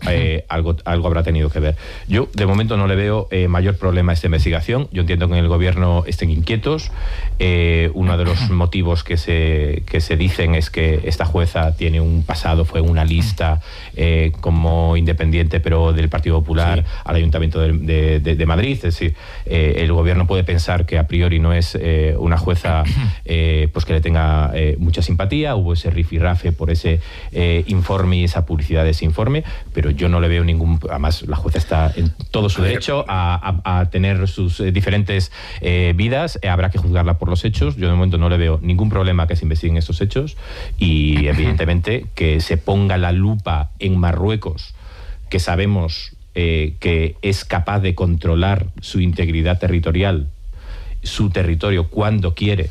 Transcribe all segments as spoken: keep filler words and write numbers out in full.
eh, algo, algo habrá tenido que ver. Yo, de momento, no le veo eh, mayor problema a esta investigación. Yo entiendo que en el gobierno estén inquietos. Eh, uno de los motivos que se, que se dicen es que esta jueza tiene un pasado, fue una lista eh, como independiente, pero del Partido Popular, sí, al Ayuntamiento de, de, de, de Madrid. Es decir, eh, el gobierno puede pensar que a priori no es eh, una jueza eh, pues que le tenga eh, mucha simpatía. Hubo ese rifirrafe por ese eh, informe y esa publicidad de ese informe, pero yo no le veo ningún... Además, la jueza está en todo su derecho a, a, a tener sus eh, diferentes eh, vidas. Eh, habrá que juzgarla por los hechos. Yo de momento no le veo ningún problema que se investiguen estos hechos y, evidentemente, que se ponga la lupa en Marruecos, que sabemos eh, que es capaz de controlar su integridad territorial, su territorio cuando quiere,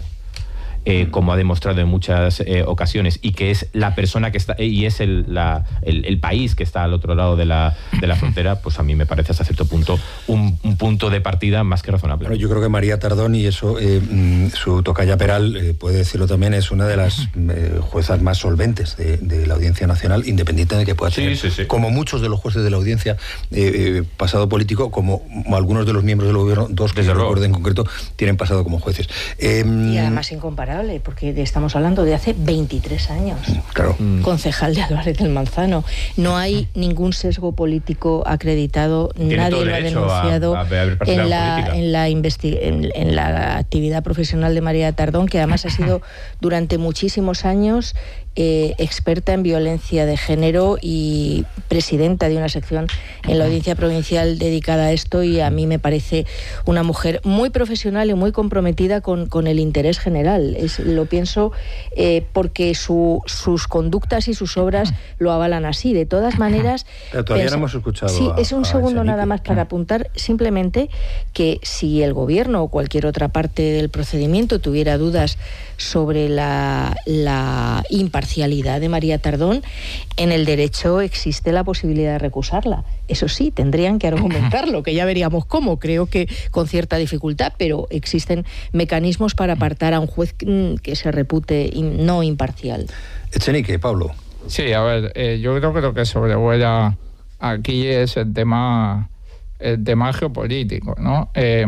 eh, como ha demostrado en muchas eh, ocasiones, y que es la persona que está, eh, y es el, la, el, el país que está al otro lado de la, de la frontera, pues a mí me parece hasta cierto punto un, un punto de partida más que razonable. Bueno, yo creo que María Tardón, y eso eh, su tocaya Peral eh, puede decirlo también, es una de las eh, juezas más solventes de, de la Audiencia Nacional, independiente de que pueda tener, sí, sí, sí, como muchos de los jueces de la Audiencia, eh, eh, pasado político, como, como algunos de los miembros del gobierno, dos que yo recuerdo en concreto, tienen pasado como jueces. Eh, y además incomparable, porque estamos hablando de hace veintitrés años. Claro. Concejal de Álvarez del Manzano. No hay ningún sesgo político acreditado, nadie lo ha denunciado a, a en, la, en, la investi- en, en la actividad profesional de María Tardón, que además ha sido durante muchísimos años eh, experta en violencia de género y presidenta de una sección en la Audiencia Provincial dedicada a esto, y a mí me parece una mujer muy profesional y muy comprometida con, con el interés general. Es, lo pienso eh, porque su, sus conductas y sus obras lo avalan así. De todas maneras... Pero todavía pensa, no hemos escuchado Sí, a, es un a segundo Echenique. Nada más para apuntar simplemente que si el gobierno o cualquier otra parte del procedimiento tuviera dudas sobre la, la imparcialidad de María Tardón, en el derecho existe la posibilidad de recusarla. Eso sí, tendrían que argumentarlo, que ya veríamos cómo, creo que con cierta dificultad, pero existen mecanismos para apartar a un juez que se repute no imparcial. Echenique, Pablo. Sí, a ver, eh, yo creo que lo que sobrevuela aquí es el tema, el tema geopolítico, ¿no? Eh,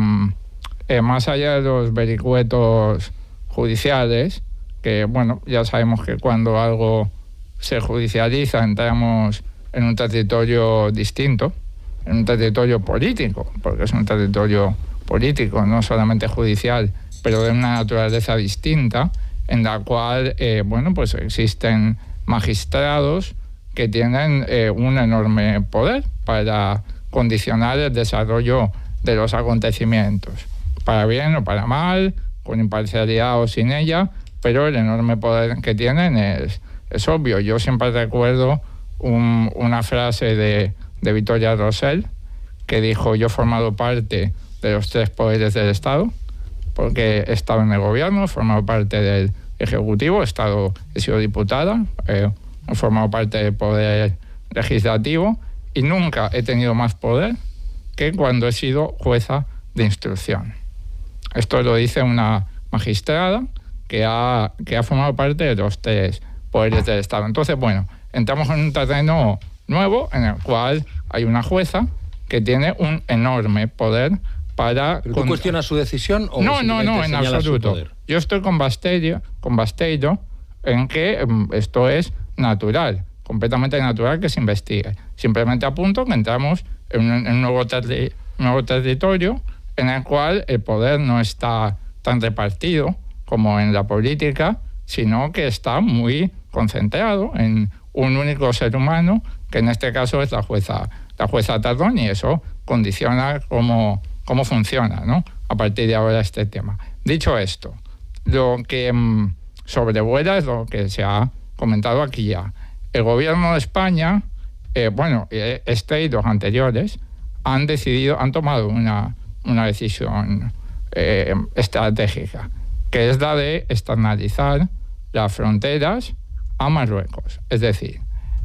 eh, más allá de los vericuetos judiciales, que bueno, ya sabemos que cuando algo se judicializa entramos en un territorio distinto, en un territorio político, porque es un territorio político, no solamente judicial, pero de una naturaleza distinta, en la cual, eh, bueno, pues existen magistrados que tienen eh, un enorme poder para condicionar el desarrollo de los acontecimientos, para bien o para mal, con imparcialidad o sin ella, pero el enorme poder que tienen es, es obvio. Yo siempre recuerdo un, una frase de, de Victoria Rosell, que dijo: yo he formado parte de los tres poderes del Estado, porque he estado en el gobierno, he formado parte del Ejecutivo, he, estado, he sido diputada, eh, he formado parte del poder legislativo, y nunca he tenido más poder que cuando he sido jueza de instrucción. Esto lo dice una magistrada que ha, que ha formado parte de los tres poderes del Estado. Entonces, bueno, entramos en un terreno nuevo en el cual hay una jueza que tiene un enorme poder para... ¿Pero tú cuestionas su decisión o no, no, no, en absoluto. Yo estoy con Basteiro, con Basteiro en que um, esto es natural, completamente natural que se investigue. Simplemente apunto que entramos en un, en un nuevo, terri- nuevo territorio en el cual el poder no está tan repartido como en la política, sino que está muy concentrado en un único ser humano, que en este caso es la jueza, la jueza Tardón, y eso condiciona cómo, cómo funciona, ¿no?, a partir de ahora este tema. Dicho esto, lo que mmm, sobrevuela es lo que se ha comentado aquí ya. El gobierno de España, eh, bueno, este y los anteriores, han decidido, han tomado una, una decisión eh, estratégica, que es la de externalizar las fronteras a Marruecos. Es decir,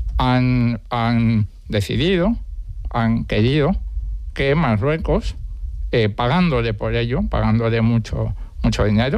han, han decidido, han querido que Marruecos, eh, pagándole por ello, pagándole mucho, mucho dinero,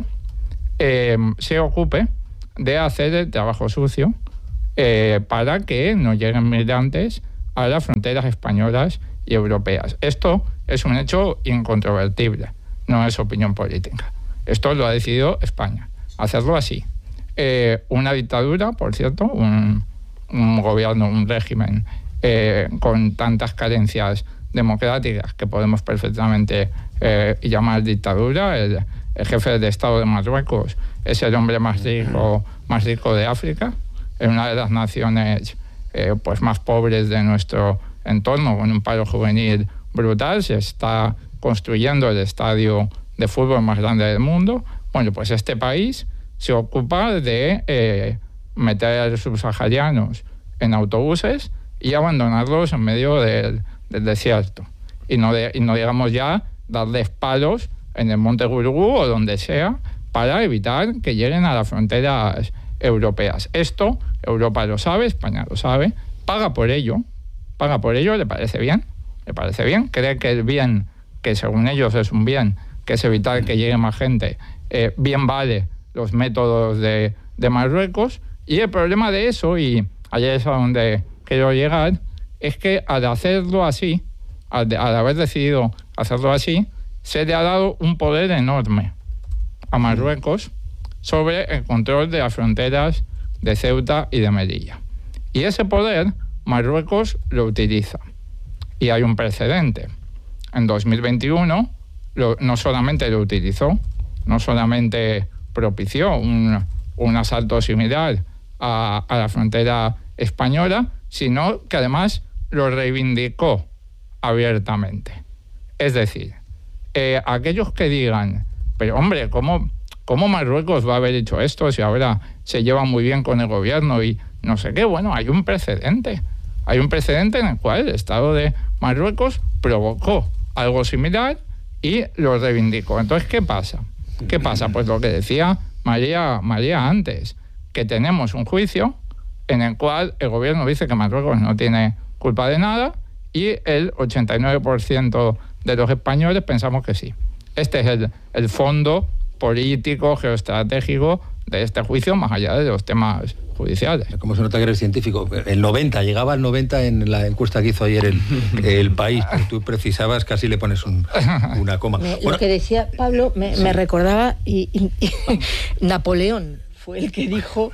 eh, se ocupe de hacer el trabajo sucio eh, para que no lleguen migrantes a las fronteras españolas y europeas. Esto es un hecho incontrovertible, no es opinión política. Esto lo ha decidido España, hacerlo así. Eh, una dictadura, por cierto, un, un gobierno, un régimen eh, con tantas carencias democráticas que podemos perfectamente eh, llamar dictadura. El, el jefe de Estado de Marruecos es el hombre más rico, más rico de África, en una de las naciones eh, pues más pobres de nuestro entorno, con un paro juvenil brutal. Se está construyendo el estadio de fútbol más grande del mundo. Bueno, pues este país se ocupa de eh, meter a los subsaharianos en autobuses y abandonarlos en medio del, del desierto. Y no, de, y no digamos ya darles palos en el Monte Gurugú o donde sea para evitar que lleguen a las fronteras europeas. Esto Europa lo sabe, España lo sabe, paga por ello, paga por ello, ¿le parece bien? ¿Le parece bien? ¿Cree que el bien, que según ellos es un bien, que es evitar que llegue más gente, eh, bien vale los métodos de, de Marruecos? Y el problema de eso, y allá es a donde quiero llegar, es que al hacerlo así, al, de, al haber decidido hacerlo así, se le ha dado un poder enorme a Marruecos sobre el control de las fronteras de Ceuta y de Melilla. Y ese poder Marruecos lo utiliza. Y hay un precedente. En dos mil veintiuno lo, no solamente lo utilizó, no solamente propició un, un asalto similar a, a la frontera española, sino que además lo reivindicó abiertamente. Es decir, eh, aquellos que digan, pero hombre, ¿cómo, ¿cómo Marruecos va a haber hecho esto si ahora se lleva muy bien con el gobierno y no sé qué? Bueno, hay un precedente. Hay un precedente en el cual el Estado de Marruecos provocó algo similar y lo reivindicó. Entonces, ¿qué pasa? ¿Qué pasa? Pues lo que decía María, María antes, que tenemos un juicio en el cual el gobierno dice que Marruecos no tiene culpa de nada y el ochenta y nueve por ciento de los españoles pensamos que sí. Este es el, el fondo político, geoestratégico de este juicio, más allá de los temas judiciales. Como se nota que eres científico, el noventa, llegaba al noventa en la encuesta que hizo ayer el, el País, pero tú precisabas, casi le pones un, una coma. Me, bueno, lo que decía Pablo me, sí. me recordaba, y, y, y Napoleón fue el que dijo: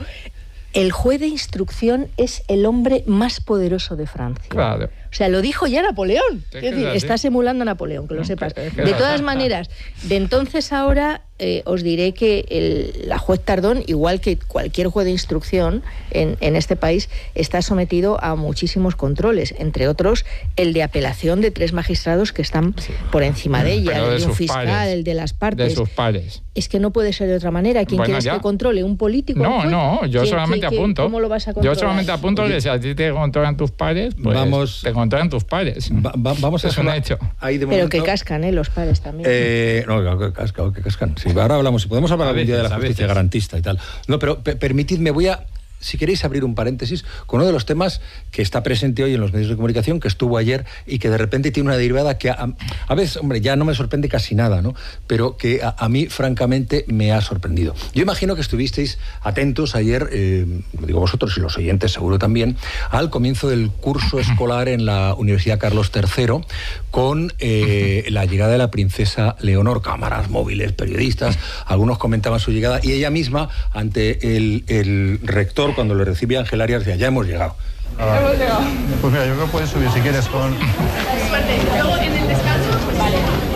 el juez de instrucción es el hombre más poderoso de Francia. Claro. O sea, lo dijo ya Napoleón. Es decir, estás emulando a Napoleón, que lo sepas. De todas maneras, de entonces a ahora, eh, os diré que el, la juez Tardón, igual que cualquier juez de instrucción en, en este país, está sometido a muchísimos controles, entre otros el de apelación de tres magistrados que están sí. por encima de ella, el de un fiscal, pares, el de las partes. De sus pares. Es que no puede ser de otra manera. ¿Quién bueno, quieres ya. que controle? ¿Un político? No, no, yo solamente ¿qué, apunto. ¿Cómo lo vas a controlar? Yo solamente apunto Oye, que si a ti te controlan tus pares, pues vamos, te controlan tus pares. Va, va, vamos a es un hecho. Ahí de Pero momento, que cascan, ¿eh? Los pares también. Eh, no, que cascan, que cascan. Sí, ahora hablamos, podemos hablar algún día de la justicia garantista y tal. No, pero pe- permitidme, voy a, si queréis, abrir un paréntesis con uno de los temas que está presente hoy en los medios de comunicación, que estuvo ayer y que de repente tiene una derivada que a, a veces, hombre, ya no me sorprende casi nada, ¿no? Pero que a, a mí, francamente, me ha sorprendido. Yo imagino que estuvisteis atentos ayer, eh, lo digo vosotros y los oyentes seguro también, al comienzo del curso escolar en la Universidad Carlos tercero con eh, la llegada de la princesa Leonor, cámaras móviles, periodistas, algunos comentaban su llegada y ella misma, ante el, el rector, cuando le recibía Ángel Arias, decía: ya hemos llegado. Ah, hemos llegado. Pues mira, yo creo que puedes subir si quieres con... Suerte. Luego en el descanso, vale.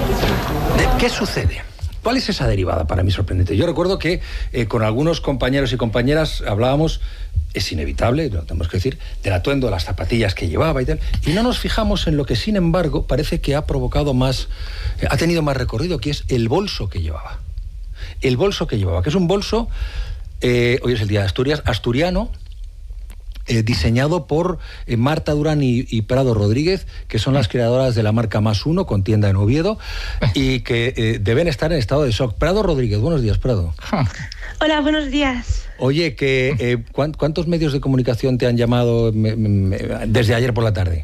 ¿Qué sucede? ¿Cuál es esa derivada para mí sorprendente? Yo recuerdo que eh, con algunos compañeros y compañeras hablábamos, es inevitable, lo tenemos que decir, del atuendo, de las zapatillas que llevaba y tal, y no nos fijamos en lo que, sin embargo, parece que ha provocado más, eh, ha tenido más recorrido, que es el bolso que llevaba. El bolso que llevaba, que es un bolso... Eh, hoy es el día de Asturias, asturiano, eh, diseñado por eh, Marta Durán y, y Prado Rodríguez, que son las creadoras de la marca Más Uno, con tienda en Oviedo, y que eh, deben estar en estado de shock. Prado Rodríguez, buenos días, Prado. Hola, buenos días. Oye, que eh, ¿cuántos medios de comunicación te han llamado me, me, desde ayer por la tarde?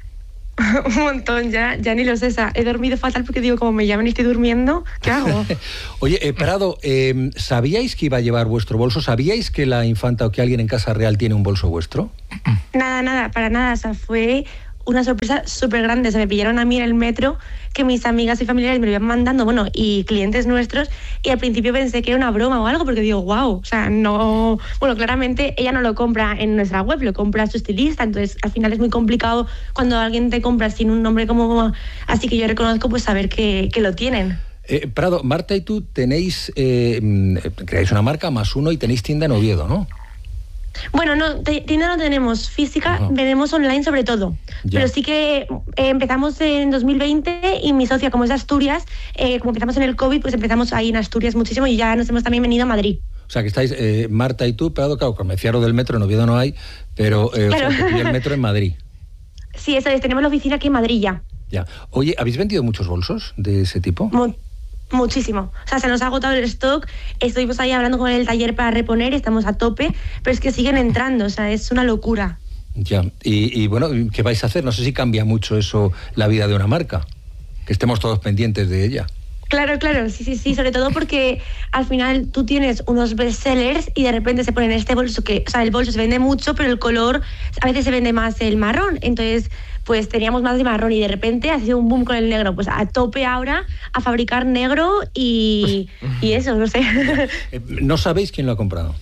Un montón, ya, ya ni lo sé. He dormido fatal porque digo, como me llaman y estoy durmiendo, ¿qué hago? Oye, eh, Prado, eh, ¿sabíais que iba a llevar vuestro bolso? ¿Sabíais que la infanta o que alguien en Casa Real tiene un bolso vuestro? Nada, nada, para nada. O sea, fue una sorpresa súper grande. Se me pillaron a mí en el metro, que mis amigas y familiares me lo iban mandando, bueno, y clientes nuestros, y al principio pensé que era una broma o algo, porque digo, wow, o sea, no... Bueno, claramente ella no lo compra en nuestra web, lo compra su estilista, entonces al final es muy complicado cuando alguien te compra sin un nombre como... Así que yo reconozco, pues, saber que, que lo tienen. Eh, Prado, Marta y tú tenéis, eh, creáis una marca, Más Uno, y tenéis tienda en Oviedo, ¿no? Bueno, no, tienda no tenemos física, Ajá. vendemos online sobre todo. Ya. Pero sí que eh, empezamos en dos mil veinte y mi socia, como es de Asturias, eh, como empezamos en el COVID, pues empezamos ahí en Asturias muchísimo y ya nos hemos también venido a Madrid. O sea, que estáis, eh, Marta y tú, Prado, claro, me decía lo del metro, en Oviedo no hay, pero eh, claro. O sea, que tú y el metro en Madrid. Sí, eso es, tenemos la oficina aquí en Madrid ya. Ya. Oye, ¿habéis vendido muchos bolsos de ese tipo? Mu- Muchísimo. O sea, se nos ha agotado el stock, estuvimos ahí hablando con el taller para reponer, estamos a tope, pero es que siguen entrando, o sea, es una locura. Ya, y, y bueno, ¿qué vais a hacer? No sé si cambia mucho eso la vida de una marca, que estemos todos pendientes de ella. Claro, claro, sí, sí, sí, sobre todo porque al final tú tienes unos bestsellers y de repente se ponen este bolso que, o sea, el bolso se vende mucho, pero el color, a veces se vende más el marrón, entonces pues teníamos más de marrón y de repente ha sido un boom con el negro, pues a tope ahora a fabricar negro y, y eso, no sé. ¿No sabéis quién lo ha comprado?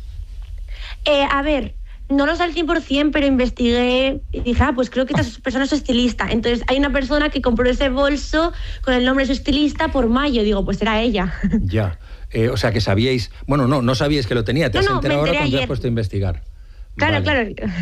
Eh, a ver, no lo sé al cien por ciento, pero investigué y dije, ah, pues creo que esta persona es su estilista. Entonces hay una persona que compró ese bolso con el nombre de su estilista por mayo. Digo, pues era ella. Ya, eh, o sea que sabíais... Bueno, no, no sabíais que lo tenía. Te no, has no, enterado ahora cuando ayer. te has puesto a investigar. Claro, vale. claro.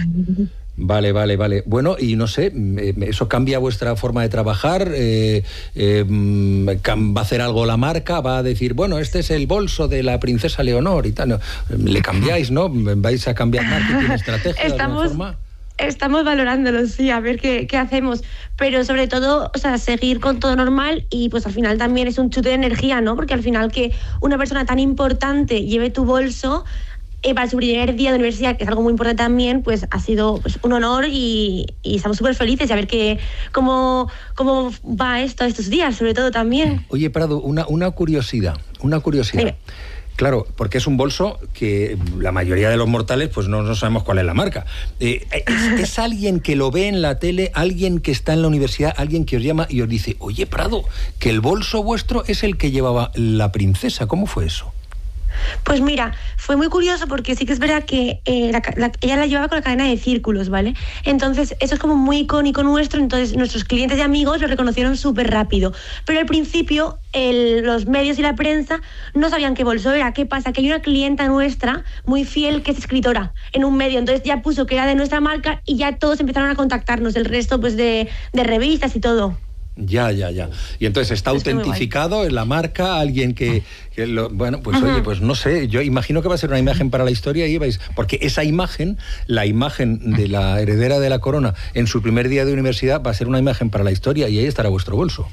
Vale, vale, vale. Bueno, y no sé, ¿eso cambia vuestra forma de trabajar? Eh, eh, ¿Va a hacer algo la marca? ¿Va a decir, bueno, este es el bolso de la princesa Leonor y tal? ¿Le cambiáis, no? ¿Vais a cambiar marketing, estrategia de alguna forma? Estamos valorándolo, sí, a ver qué, qué hacemos. Pero sobre todo, o sea, seguir con todo normal y pues al final también es un chute de energía, ¿no? Porque al final que una persona tan importante lleve tu bolso... Eh, para su primer día de universidad, que es algo muy importante también, pues ha sido pues, un honor y, y estamos súper felices de ver que, cómo, cómo va esto estos días, sobre todo también. Oye, Prado, una, una curiosidad, una curiosidad. Dime. Claro, porque es un bolso que la mayoría de los mortales pues no, no sabemos cuál es la marca. Eh, es, ¿Es alguien que lo ve en la tele, alguien que está en la universidad, alguien que os llama y os dice, oye, Prado, que el bolso vuestro es el que llevaba la princesa? ¿Cómo fue eso? Pues mira, fue muy curioso porque sí que es verdad que eh, la, la, ella la llevaba con la cadena de círculos, ¿vale? Entonces eso es como muy icónico nuestro, entonces nuestros clientes y amigos lo reconocieron súper rápido. Pero al principio el, los medios y la prensa no sabían qué bolso era. ¿Qué pasa? Que hay una clienta nuestra muy fiel que es escritora en un medio, entonces ya puso que era de nuestra marca y ya todos empezaron a contactarnos, el resto pues de, de revistas y todo. Ya, ya, ya. Y entonces está es autentificado en la marca, alguien que, que lo, bueno, pues uh-huh. Oye, pues no sé, yo imagino que va a ser una imagen para la historia y vais, porque esa imagen, la imagen de la heredera de la corona en su primer día de universidad va a ser una imagen para la historia y ahí estará vuestro bolso.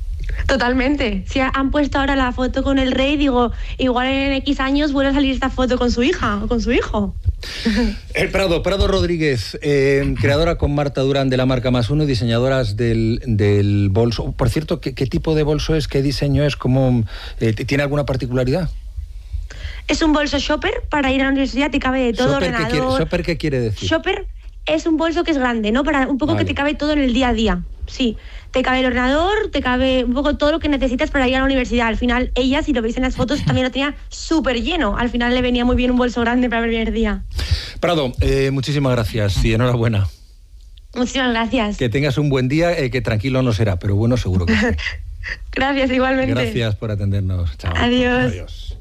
Totalmente. Si han puesto ahora la foto con el rey, digo, igual en X años vuelve a salir esta foto con su hija o con su hijo. El Prado, Prado Rodríguez, eh, creadora con Marta Durán de la marca Más Uno, diseñadoras del, del bolso. Por cierto, ¿qué, qué tipo de bolso es? ¿Qué diseño es? ¿Cómo, eh, ¿Tiene alguna particularidad? Es un bolso shopper para ir a la universidad, te cabe de todo, ¿Shopper, ordenador. ¿qué quiere, ¿Shopper qué quiere decir? Shopper es un bolso que es grande, ¿no? Para un poco vale. Que te cabe todo en el día a día. Sí, te cabe el ordenador, te cabe un poco todo lo que necesitas para ir a la universidad. Al final, ella, si lo veis en las fotos, también lo tenía súper lleno. Al final le venía muy bien un bolso grande para el primer día. Prado, eh, muchísimas gracias y enhorabuena. Muchísimas gracias. Que tengas un buen día, eh, que tranquilo no será, pero bueno, seguro que sí. Gracias, igualmente. Gracias por atendernos. Chao. Adiós. Adiós.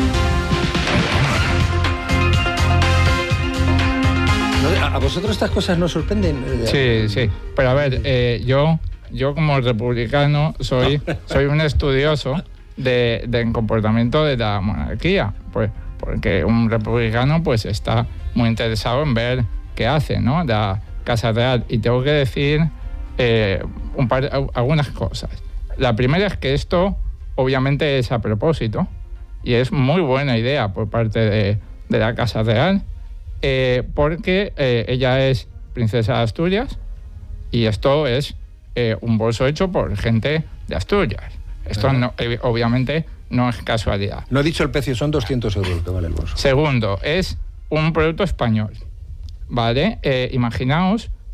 ¿A vosotros estas cosas nos sorprenden? Sí, sí. Pero a ver, eh, yo, yo como republicano soy, soy un estudioso de, del comportamiento de la monarquía. Pues, porque un republicano pues está muy interesado en ver qué hace, ¿no? La Casa Real. Y tengo que decir eh, un par, algunas cosas. La primera es que esto obviamente es a propósito y es muy buena idea por parte de, de la Casa Real. Eh, porque eh, ella es princesa de Asturias y esto es eh, un bolso hecho por gente de Asturias. Esto no, eh, obviamente no es casualidad. No he dicho el precio, son doscientos euros que vale el bolso. Segundo, es un producto español, ¿vale? Eh, imaginaos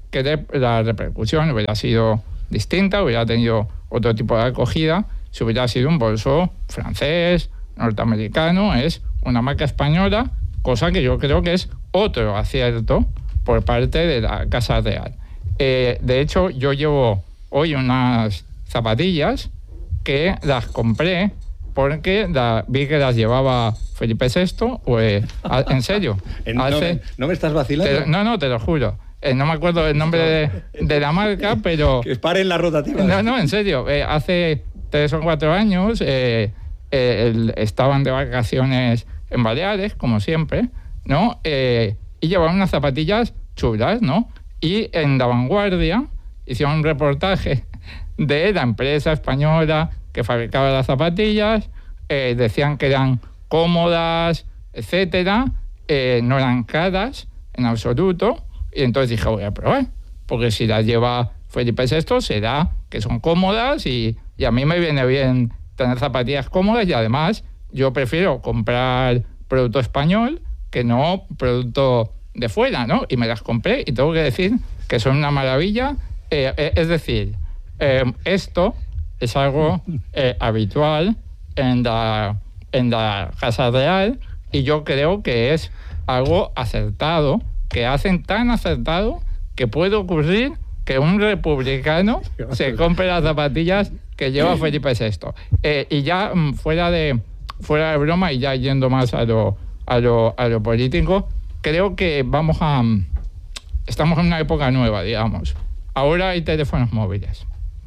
que de, la repercusión hubiera sido distinta, hubiera tenido otro tipo de acogida si hubiera sido un bolso francés, norteamericano. Es una marca española, cosa que yo creo que es otro acierto por parte de la Casa Real. Eh, de hecho, yo llevo hoy unas zapatillas que las compré porque la, vi que las llevaba Felipe sexto, pues, a, en serio. no, hace, me, ¿No me estás vacilando? Te, no, no, te lo juro. Eh, no me acuerdo el nombre de, de la marca, pero... Que paren las rotativas. No, no, en serio. Eh, hace tres o cuatro años eh, eh, el, estaban de vacaciones en Baleares, como siempre, ¿no? Eh, y llevaban unas zapatillas chulas, ¿no? Y en La Vanguardia hicieron un reportaje de la empresa española que fabricaba las zapatillas, eh, decían que eran cómodas, etcétera, eh, no eran caras en absoluto, y entonces dije, voy a probar, porque si las lleva Felipe sexto será que son cómodas y, y a mí me viene bien tener zapatillas cómodas, y además yo prefiero comprar producto español que no producto de fuera, ¿no? Y me las compré y tengo que decir que son una maravilla. Eh, eh, es decir, eh, esto es algo eh, habitual en la, en la Casa Real, y yo creo que es algo acertado, que hacen tan acertado que puede ocurrir que un republicano se compre las zapatillas que lleva Felipe sexto. Eh, y ya fuera de, fuera de broma, y ya yendo más a lo, a lo, a lo político, creo que vamos a... Estamos en una época nueva, digamos. Ahora hay teléfonos móviles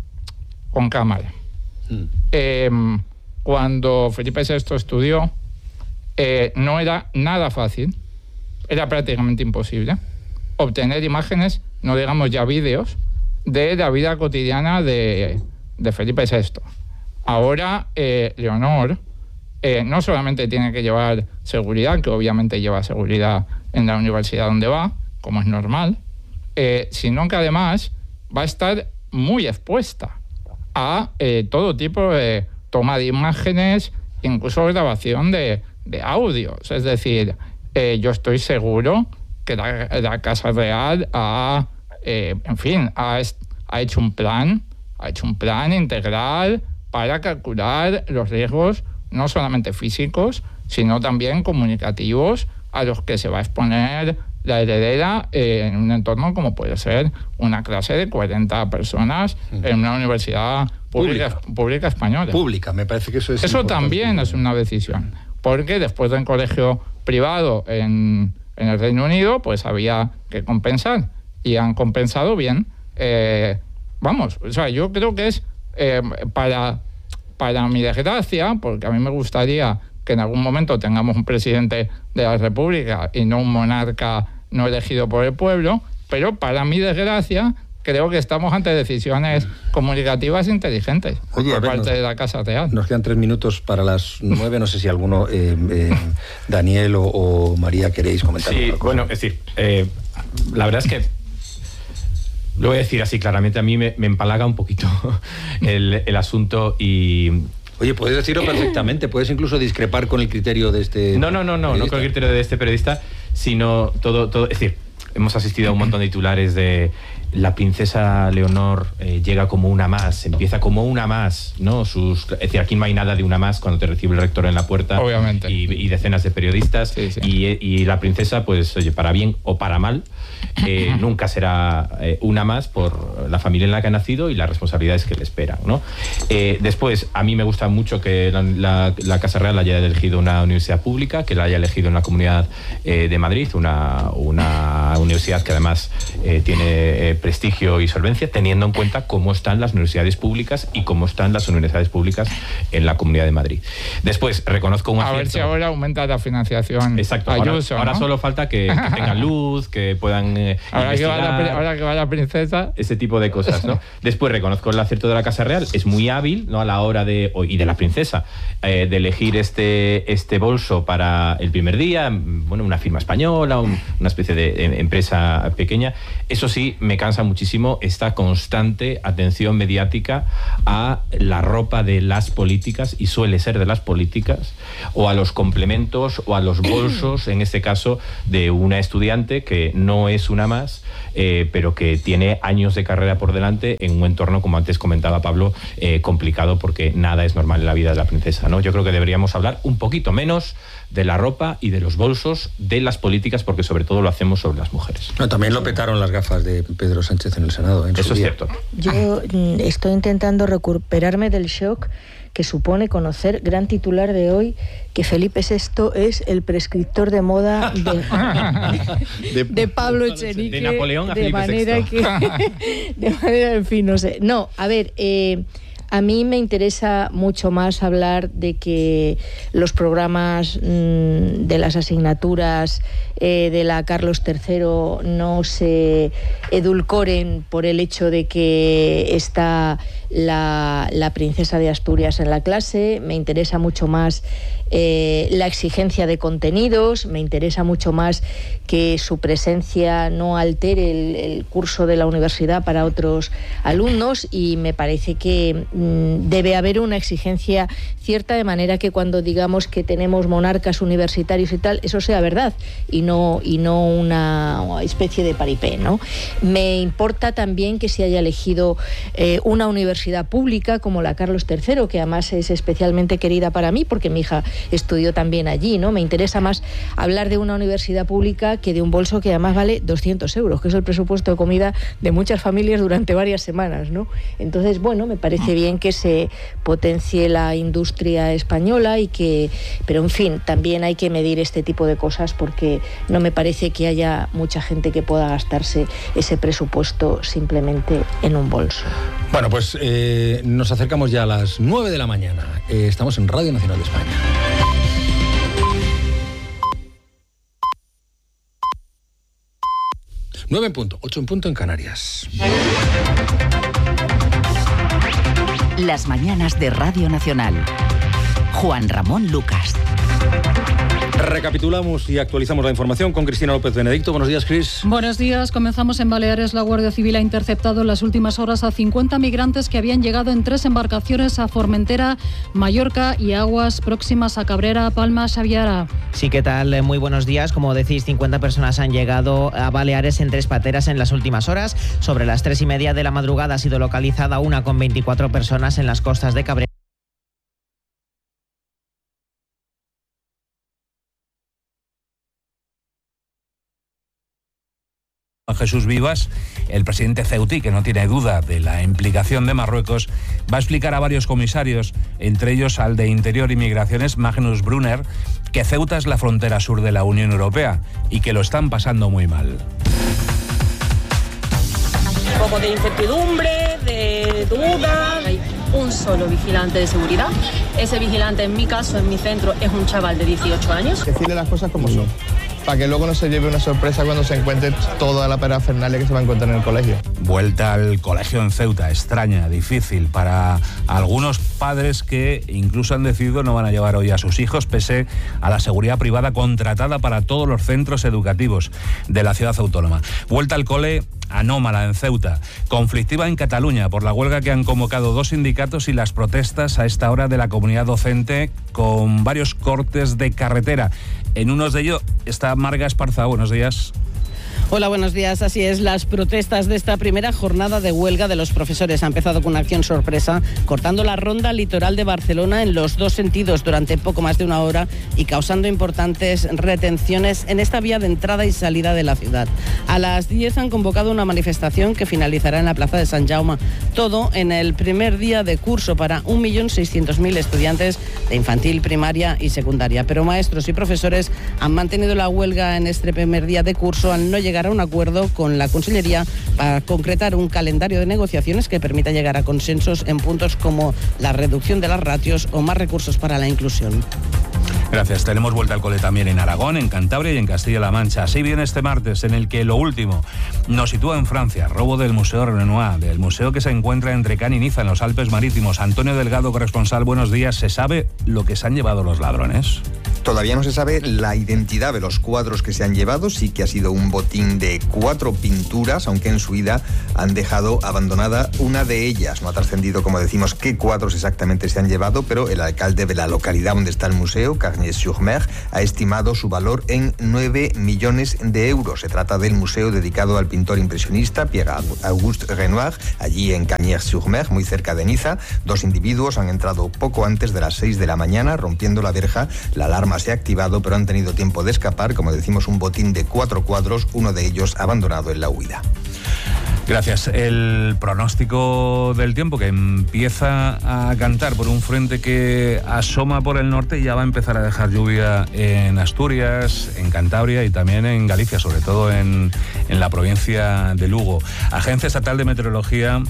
con cámara. Mm. Eh, cuando Felipe sexto estudió, eh, no era nada fácil, era prácticamente imposible obtener imágenes, no digamos ya vídeos, de la vida cotidiana de, de Felipe sexto. Ahora, eh, Leonor eh, no solamente tiene que llevar seguridad, que obviamente lleva seguridad en la universidad donde va, como es normal, eh, sino que además va a estar muy expuesta a eh, todo tipo de toma de imágenes, incluso grabación de, de audios. Es decir, eh, yo estoy seguro que la, la Casa Real ha, eh, en fin, ha, ha hecho un plan, ha hecho un plan integral para calcular los riesgos no solamente físicos, sino también comunicativos a los que se va a exponer la heredera eh, en un entorno como puede ser una clase de cuarenta personas en una universidad pública, pública. pública española. Pública, me parece que eso es Eso importante. También es una decisión, porque después de un colegio privado en, en el Reino Unido, pues había que compensar, y han compensado bien. Eh, vamos, o sea, yo creo que es eh, para, para mi desgracia, porque a mí me gustaría que en algún momento tengamos un presidente de la República y no un monarca no elegido por el pueblo, pero para mi desgracia creo que estamos ante decisiones comunicativas inteligentes. Oye, por ver, parte nos, de la Casa Real. Nos quedan tres minutos para las nueve, no sé si alguno, eh, eh, Daniel o, o María, queréis comentar. Sí, bueno, es decir, eh, la verdad es que lo voy a decir así claramente, a mí me, me empalaga un poquito el, el asunto y... Oye, puedes decirlo perfectamente, puedes incluso discrepar con el criterio de este... No, no, no, no, no con el criterio de este periodista, sino todo, todo, es decir, hemos asistido a un montón de titulares de la princesa Leonor eh, llega como una más, empieza como una más, ¿no? Sus, es decir, aquí no hay nada de una más cuando te recibe el rector en la puerta. Obviamente. Y, y decenas de periodistas. Sí, sí. Y, y la princesa, pues, oye, para bien o para mal, eh, nunca será eh, una más por la familia en la que ha nacido y las responsabilidades que le esperan, ¿no? Eh, después, a mí me gusta mucho que la, la, la Casa Real haya elegido una universidad pública, que la haya elegido en la Comunidad eh, de Madrid, una, una universidad que además eh, tiene eh, prestigio y solvencia, teniendo en cuenta cómo están las universidades públicas y cómo están las universidades públicas en la Comunidad de Madrid. Después, reconozco un acierto. A ver si ahora aumenta la financiación. Exacto. Ayuso, ahora, ¿no? ahora solo falta que, que tengan luz, que puedan eh, ahora, que va la, ahora que va la princesa. Ese tipo de cosas, ¿no? Después, reconozco el acierto de la Casa Real. Es muy hábil, ¿no? A la hora de... y de la princesa, eh, de elegir este, este bolso para el primer día. Bueno, una firma española, un, una especie de empresa pequeña. Eso sí, me cansa cansa muchísimo esta constante atención mediática a la ropa de las políticas, y suele ser de las políticas, o a los complementos o a los bolsos, en este caso de una estudiante que no es una más, eh, pero que tiene años de carrera por delante en un entorno, como antes comentaba Pablo, eh, complicado, porque nada es normal en la vida de la princesa, ¿no? Yo creo que deberíamos hablar un poquito menos de la ropa y de los bolsos de las políticas, porque sobre todo lo hacemos sobre las mujeres. No, también lo petaron las gafas de Pedro Sánchez en el Senado. En Eso es cierto. Yo estoy intentando recuperarme del shock que supone conocer, gran titular de hoy, que Felipe sexto es el prescriptor de moda de, de, de Pablo Echenique. De Napoleón a de Felipe manera sexto. Que, de manera, en fin, no sé. No, a ver... Eh, A mí me interesa mucho más hablar de que los programas mmm, de las asignaturas eh, de la Carlos tercero no se edulcoren por el hecho de que está la, la princesa de Asturias en la clase. Me interesa mucho más eh, la exigencia de contenidos, me interesa mucho más que su presencia no altere el, el curso de la universidad para otros alumnos, y me parece que mmm, debe haber una exigencia cierta, de manera que cuando digamos que tenemos monarcas universitarios y tal, eso sea verdad y no, y no una especie de paripé, ¿no? Me importa también que se haya elegido eh, una universidad pública como la Carlos tercero, que además es especialmente querida para mí porque mi hija estudió también allí, ¿no? Me interesa más hablar de una universidad pública que de un bolso que además vale doscientos euros, que es el presupuesto de comida de muchas familias durante varias semanas, ¿no? Entonces, bueno, me parece bien que se potencie la industria española y que, pero en fin, también hay que medir este tipo de cosas, porque no me parece que haya mucha gente que pueda gastarse ese presupuesto simplemente en un bolso. Bueno, pues eh, nos acercamos ya a las nueve de la mañana. Eh, estamos en Radio Nacional de España. nueve en punto, ocho en punto en Canarias. Las mañanas de Radio Nacional. Juan Ramón Lucas. Recapitulamos y actualizamos la información con Cristina López Benedicto. Buenos días, Cris. Buenos días. Comenzamos en Baleares. La Guardia Civil ha interceptado en las últimas horas a cincuenta migrantes que habían llegado en tres embarcaciones a Formentera, Mallorca y aguas próximas a Cabrera, Palma, Xaviera. Sí, ¿qué tal? Muy buenos días. Como decís, cincuenta personas han llegado a Baleares en tres pateras en las últimas horas. Sobre las tres y media de la madrugada ha sido localizada una con veinticuatro personas en las costas de Cabrera. Jesús Vivas, el presidente ceutí, que no tiene duda de la implicación de Marruecos, va a explicar a varios comisarios, entre ellos al de Interior y Migraciones, Magnus Brunner, que Ceuta es la frontera sur de la Unión Europea y que lo están pasando muy mal. Un poco de incertidumbre, de duda. Hay un solo vigilante de seguridad. Ese vigilante, en mi caso, en mi centro, es un chaval de dieciocho años. Decirle las cosas como son, para que luego no se lleve una sorpresa cuando se encuentre toda la parafernalia que se va a encontrar en el colegio. Vuelta al colegio en Ceuta, extraña, difícil para algunos padres que incluso han decidido no van a llevar hoy a sus hijos, pese a la seguridad privada contratada para todos los centros educativos de la ciudad autónoma. Vuelta al cole anómala en Ceuta, conflictiva en Cataluña por la huelga que han convocado dos sindicatos y las protestas a esta hora de la comunidad docente, con varios cortes de carretera. En uno de ellos está Marga Esparza. Buenos días. Hola, buenos días. Así es, las protestas de esta primera jornada de huelga de los profesores ha empezado con una acción sorpresa, cortando la ronda litoral de Barcelona en los dos sentidos durante poco más de una hora y causando importantes retenciones en esta vía de entrada y salida de la ciudad. A las diez han convocado una manifestación que finalizará en la plaza de Sant Jaume. Todo en el primer día de curso para un millón seiscientos mil estudiantes de infantil, primaria y secundaria. Pero maestros y profesores han mantenido la huelga en este primer día de curso al no llegar a un acuerdo con la Consellería para concretar un calendario de negociaciones que permita llegar a consensos en puntos como la reducción de las ratios o más recursos para la inclusión. Gracias. Tenemos vuelta al cole también en Aragón, en Cantabria y en Castilla-La Mancha. Así viene este martes, en el que lo último nos sitúa en Francia. Robo del Museo Renoir, del museo que se encuentra entre Cannes y Niza, en los Alpes Marítimos. Antonio Delgado, corresponsal, buenos días. ¿Se sabe lo que se han llevado los ladrones? Todavía no se sabe la identidad de los cuadros que se han llevado. Sí que ha sido un botín de cuatro pinturas, aunque en su ida han dejado abandonada una de ellas. No ha trascendido, como decimos, qué cuadros exactamente se han llevado, pero el alcalde de la localidad donde está el museo, Cagnes-sur-Mer, ha estimado su valor en nueve millones de euros. Se trata del museo dedicado al pintor impresionista Pierre-Auguste Renoir, allí en Cagnes-sur-Mer, muy cerca de Niza. Dos individuos han entrado poco antes de las seis de la mañana, rompiendo la verja. La alarma se ha activado, pero han tenido tiempo de escapar. Como decimos, un botín de cuatro cuadros, uno de ellos abandonado en la huida. Gracias. El pronóstico del tiempo, que empieza a cantar por un frente que asoma por el norte y ya va a empezar a dejar lluvia en Asturias, en Cantabria y también en Galicia, sobre todo en, en la provincia de Lugo. Agencia Estatal de Meteorología,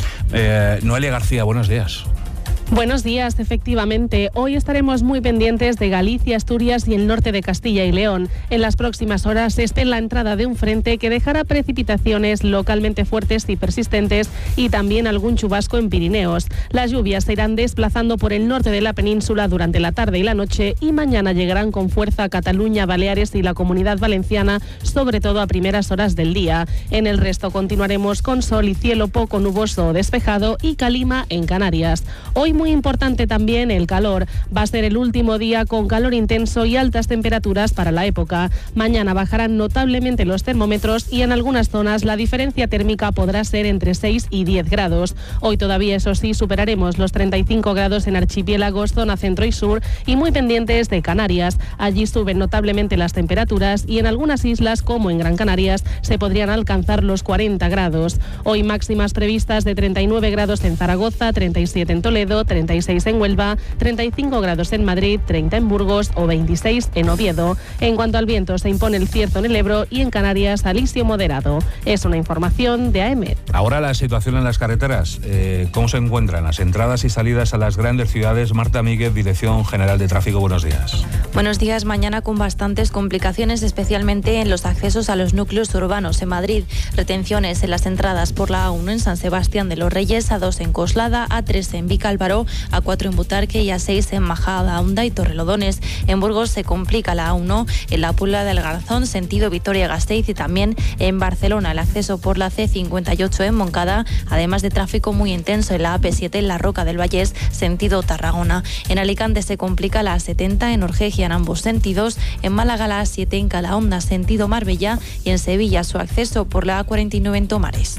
eh, Noelia García, buenos días. Buenos días, efectivamente. Hoy estaremos muy pendientes de Galicia, Asturias y el norte de Castilla y León. En las próximas horas se espera la entrada de un frente que dejará precipitaciones localmente fuertes y persistentes y también algún chubasco en Pirineos. Las lluvias se irán desplazando por el norte de la península durante la tarde y la noche y mañana llegarán con fuerza a Cataluña, Baleares y la Comunidad Valenciana, sobre todo a primeras horas del día. En el resto continuaremos con sol y cielo poco nuboso o despejado y calima en Canarias. Hoy muy importante también el calor. Va a ser el último día con calor intenso y altas temperaturas para la época. Mañana bajarán notablemente los termómetros y en algunas zonas la diferencia térmica podrá ser entre seis y diez grados. Hoy todavía, eso sí, superaremos los treinta y cinco grados en archipiélagos, zona centro y sur y muy pendientes de Canarias. Allí suben notablemente las temperaturas y en algunas islas, como en Gran Canarias, se podrían alcanzar los cuarenta grados. Hoy máximas previstas de treinta y nueve grados en Zaragoza, treinta y siete en Toledo, treinta y seis en Huelva, treinta y cinco grados en Madrid, treinta en Burgos o veintiséis en Oviedo. En cuanto al viento, se impone el cierzo en el Ebro y en Canarias alisio moderado. Es una información de A E M E T. Ahora la situación en las carreteras. Eh, ¿Cómo se encuentran las entradas y salidas a las grandes ciudades? Marta Míguez, Dirección General de Tráfico, buenos días. Buenos días. Mañana con bastantes complicaciones, especialmente en los accesos a los núcleos urbanos. En Madrid, retenciones en las entradas por la A uno en San Sebastián de los Reyes, A dos en Coslada, A tres en Vicálvaro, A cuatro en Butarque y A seis en Majada Honda y Torrelodones. En Burgos se complica la A uno en la Puebla del Garzón, sentido Vitoria-Gasteiz, y también en Barcelona el acceso por la C cincuenta y ocho en Moncada, además de tráfico muy intenso en la A P siete en la Roca del Vallés, sentido Tarragona. En Alicante se complica la A setenta en Orgegia en ambos sentidos, en Málaga la A siete en Calahonda, sentido Marbella, y en Sevilla su acceso por la A cuarenta y nueve en Tomares.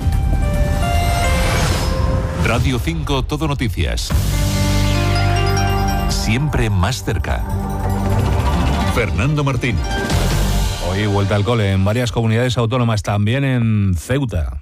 Radio cinco Todo Noticias. Siempre más cerca. Fernando Martín. Hoy vuelta al cole en varias comunidades autónomas, también en Ceuta.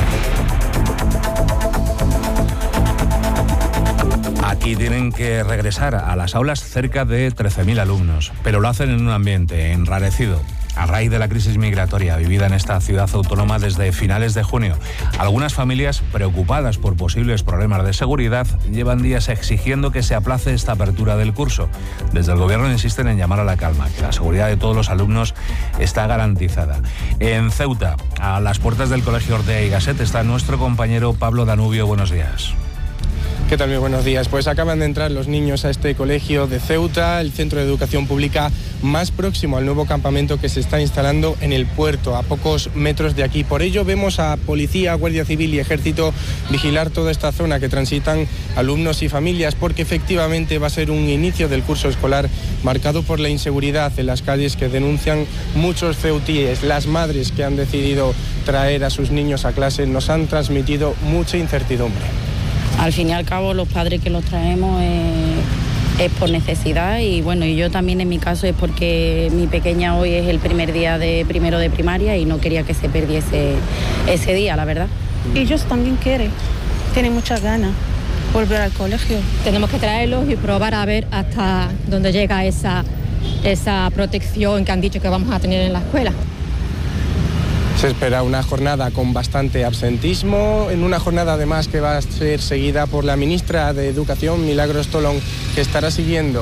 Aquí tienen que regresar a las aulas cerca de trece mil alumnos, pero lo hacen en un ambiente enrarecido a raíz de la crisis migratoria vivida en esta ciudad autónoma desde finales de junio. Algunas familias, preocupadas por posibles problemas de seguridad, llevan días exigiendo que se aplace esta apertura del curso. Desde el gobierno insisten en llamar a la calma, que la seguridad de todos los alumnos está garantizada. En Ceuta, a las puertas del Colegio Ortea y Gasset, está nuestro compañero Pablo Danubio. Buenos días. ¿Qué tal? Muy buenos días. Pues acaban de entrar los niños a este colegio de Ceuta, el centro de educación pública más próximo al nuevo campamento que se está instalando en el puerto, a pocos metros de aquí. Por ello vemos a policía, guardia civil y ejército vigilar toda esta zona que transitan alumnos y familias, porque efectivamente va a ser un inicio del curso escolar marcado por la inseguridad en las calles que denuncian muchos ceutíes. Las madres que han decidido traer a sus niños a clase nos han transmitido mucha incertidumbre. Al fin y al cabo, los padres que los traemos eh, es por necesidad y bueno, y yo también en mi caso es porque mi pequeña hoy es el primer día de primero de primaria y no quería que se perdiese ese día, la verdad. Ellos también quieren, tienen muchas ganas volver al colegio. Tenemos que traerlos y probar a ver hasta dónde llega esa, esa protección que han dicho que vamos a tener en la escuela. Se espera una jornada con bastante absentismo, en una jornada además que va a ser seguida por la ministra de Educación, Milagros Tolón, que estará siguiendo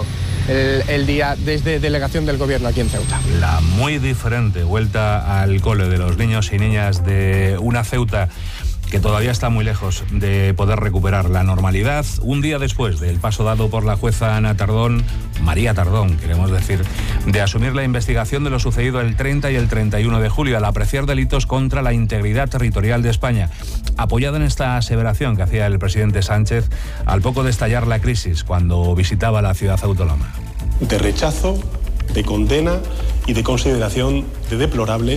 el, el día desde delegación del Gobierno aquí en Ceuta. La muy diferente vuelta al cole de los niños y niñas de una Ceuta que todavía está muy lejos de poder recuperar la normalidad, un día después del paso dado por la jueza Ana Tardón, María Tardón, queremos decir, de asumir la investigación de lo sucedido el treinta y el treinta y uno de julio al apreciar delitos contra la integridad territorial de España, apoyado en esta aseveración que hacía el presidente Sánchez al poco de estallar la crisis cuando visitaba la ciudad autónoma. De rechazo, de condena y de consideración de deplorable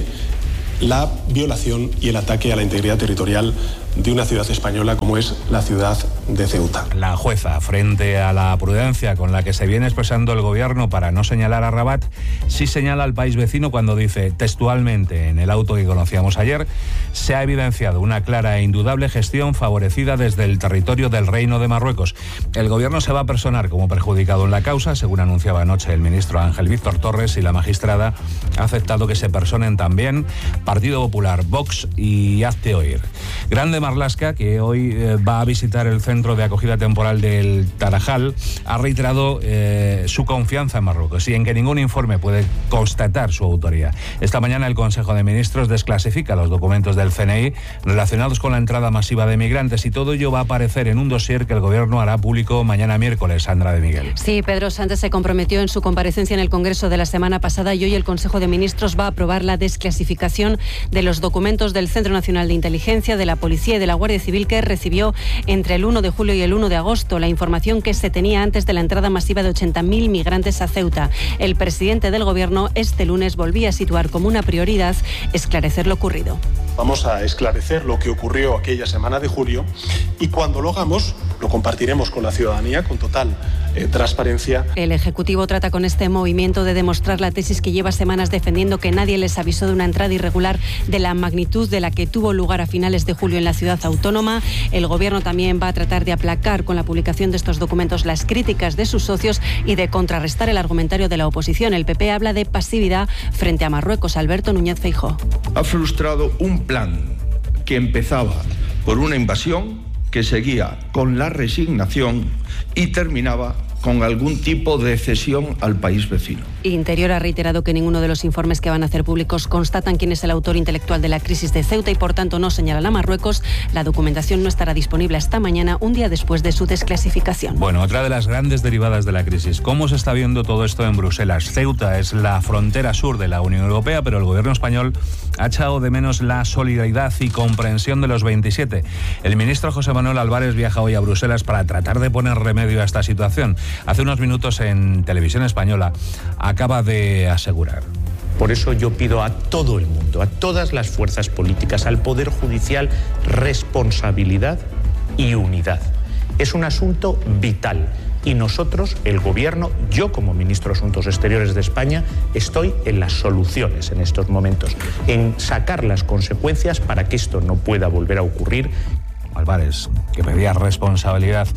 la violación y el ataque a la integridad territorial de una ciudad española como es la ciudad de Ceuta. La jueza, frente a la prudencia con la que se viene expresando el gobierno para no señalar a Rabat, sí señala al país vecino cuando dice textualmente en el auto que conocíamos ayer: se ha evidenciado una clara e indudable gestión favorecida desde el territorio del Reino de Marruecos. El gobierno se va a personar como perjudicado en la causa, según anunciaba anoche el ministro Ángel Víctor Torres, y la magistrada ha aceptado que se personen también Partido Popular, Vox y Hazte Oír. Grande Marlaska, que hoy eh, va a visitar el centro de acogida temporal del Tarajal, ha reiterado eh, su confianza en Marruecos y en que ningún informe puede constatar su autoría. Esta mañana el Consejo de Ministros desclasifica los documentos del C N I relacionados con la entrada masiva de migrantes, y todo ello va a aparecer en un dossier que el Gobierno hará público mañana miércoles. Sandra de Miguel. Sí, Pedro Sánchez se comprometió en su comparecencia en el Congreso de la semana pasada, y hoy el Consejo de Ministros va a aprobar la desclasificación de los documentos del Centro Nacional de Inteligencia, de la Policía y de la Guardia Civil, que recibió entre el uno de julio y el uno de agosto la información que se tenía antes de la entrada masiva de ochenta mil migrantes a Ceuta. El presidente del Gobierno este lunes volvía a situar como una prioridad esclarecer lo ocurrido. Vamos a esclarecer lo que ocurrió aquella semana de julio, y cuando lo hagamos lo compartiremos con la ciudadanía con total eh, transparencia. El Ejecutivo trata con este movimiento de demostrar la tesis que lleva semanas defendiendo, que nadie les avisó de una entrada irregular de la magnitud de la que tuvo lugar a finales de julio en la ciudad autónoma. El Gobierno también va a tratar de aplacar con la publicación de estos documentos las críticas de sus socios y de contrarrestar el argumentario de la oposición. El P P habla de pasividad frente a Marruecos. Alberto Núñez Feijóo. Ha frustrado un plan que empezaba por una invasión, que seguía con la resignación y terminaba con algún tipo de cesión al país vecino. Interior ha reiterado que ninguno de los informes que van a hacer públicos constatan quién es el autor intelectual de la crisis de Ceuta y por tanto no señalan a Marruecos. La documentación no estará disponible hasta mañana, un día después de su desclasificación. Bueno, otra de las grandes derivadas de la crisis. ¿Cómo se está viendo todo esto en Bruselas? Ceuta es la frontera sur de la Unión Europea, pero el gobierno español ha echado de menos la solidaridad y comprensión de los veintisiete. El ministro José Manuel Álvarez viaja hoy a Bruselas para tratar de poner remedio a esta situación. Hace unos minutos en Televisión Española acaba de asegurar: por eso yo pido a todo el mundo, a todas las fuerzas políticas, al Poder Judicial, responsabilidad y unidad. Es un asunto vital y nosotros, el Gobierno, yo como ministro de Asuntos Exteriores de España, estoy en las soluciones en estos momentos, en sacar las consecuencias para que esto no pueda volver a ocurrir. Álvarez, que pedía responsabilidad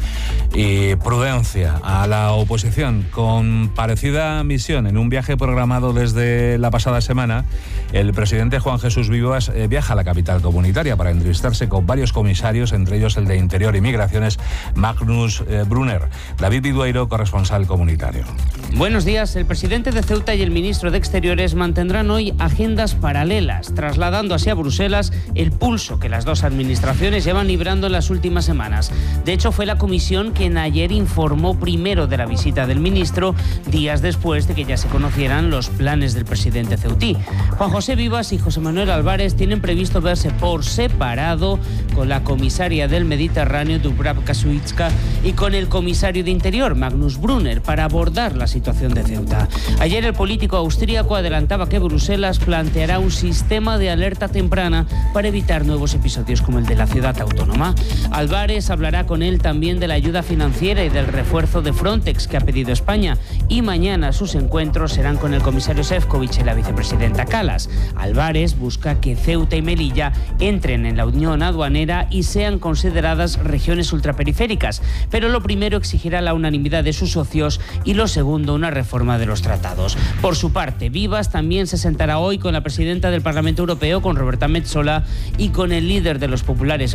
y prudencia a la oposición. Con parecida misión, en un viaje programado desde la pasada semana, el presidente Juan Jesús Vivas eh, viaja a la capital comunitaria para entrevistarse con varios comisarios, entre ellos el de Interior y Migraciones, Magnus eh, Brunner. David Vidueiro, corresponsal comunitario. Buenos días. El presidente de Ceuta y el ministro de Exteriores mantendrán hoy agendas paralelas, trasladando hacia Bruselas el pulso que las dos administraciones llevan librando en las últimas semanas. De hecho, fue la comisión quien ayer informó primero de la visita del ministro, días después de que ya se conocieran los planes del presidente ceutí. Juan José Vivas y José Manuel Álvarez tienen previsto verse por separado con la comisaria del Mediterráneo, Dubravka Šuica, y con el comisario de Interior, Magnus Brunner, para abordar la situación de Ceuta. Ayer el político austríaco adelantaba que Bruselas planteará un sistema de alerta temprana para evitar nuevos episodios como el de la ciudad autónoma. Álvarez hablará con él también de la ayuda financiera y del refuerzo de Frontex que ha pedido España, y mañana sus encuentros serán con el comisario Šefčovič y la vicepresidenta Kallas. Álvarez busca que Ceuta y Melilla entren en la Unión Aduanera y sean consideradas regiones ultraperiféricas, pero lo primero exigirá la unanimidad de sus socios y lo segundo una reforma de los tratados. Por su parte, Vivas también se sentará hoy con la presidenta del Parlamento Europeo, con Roberta Metsola, y con el líder de los populares europeos,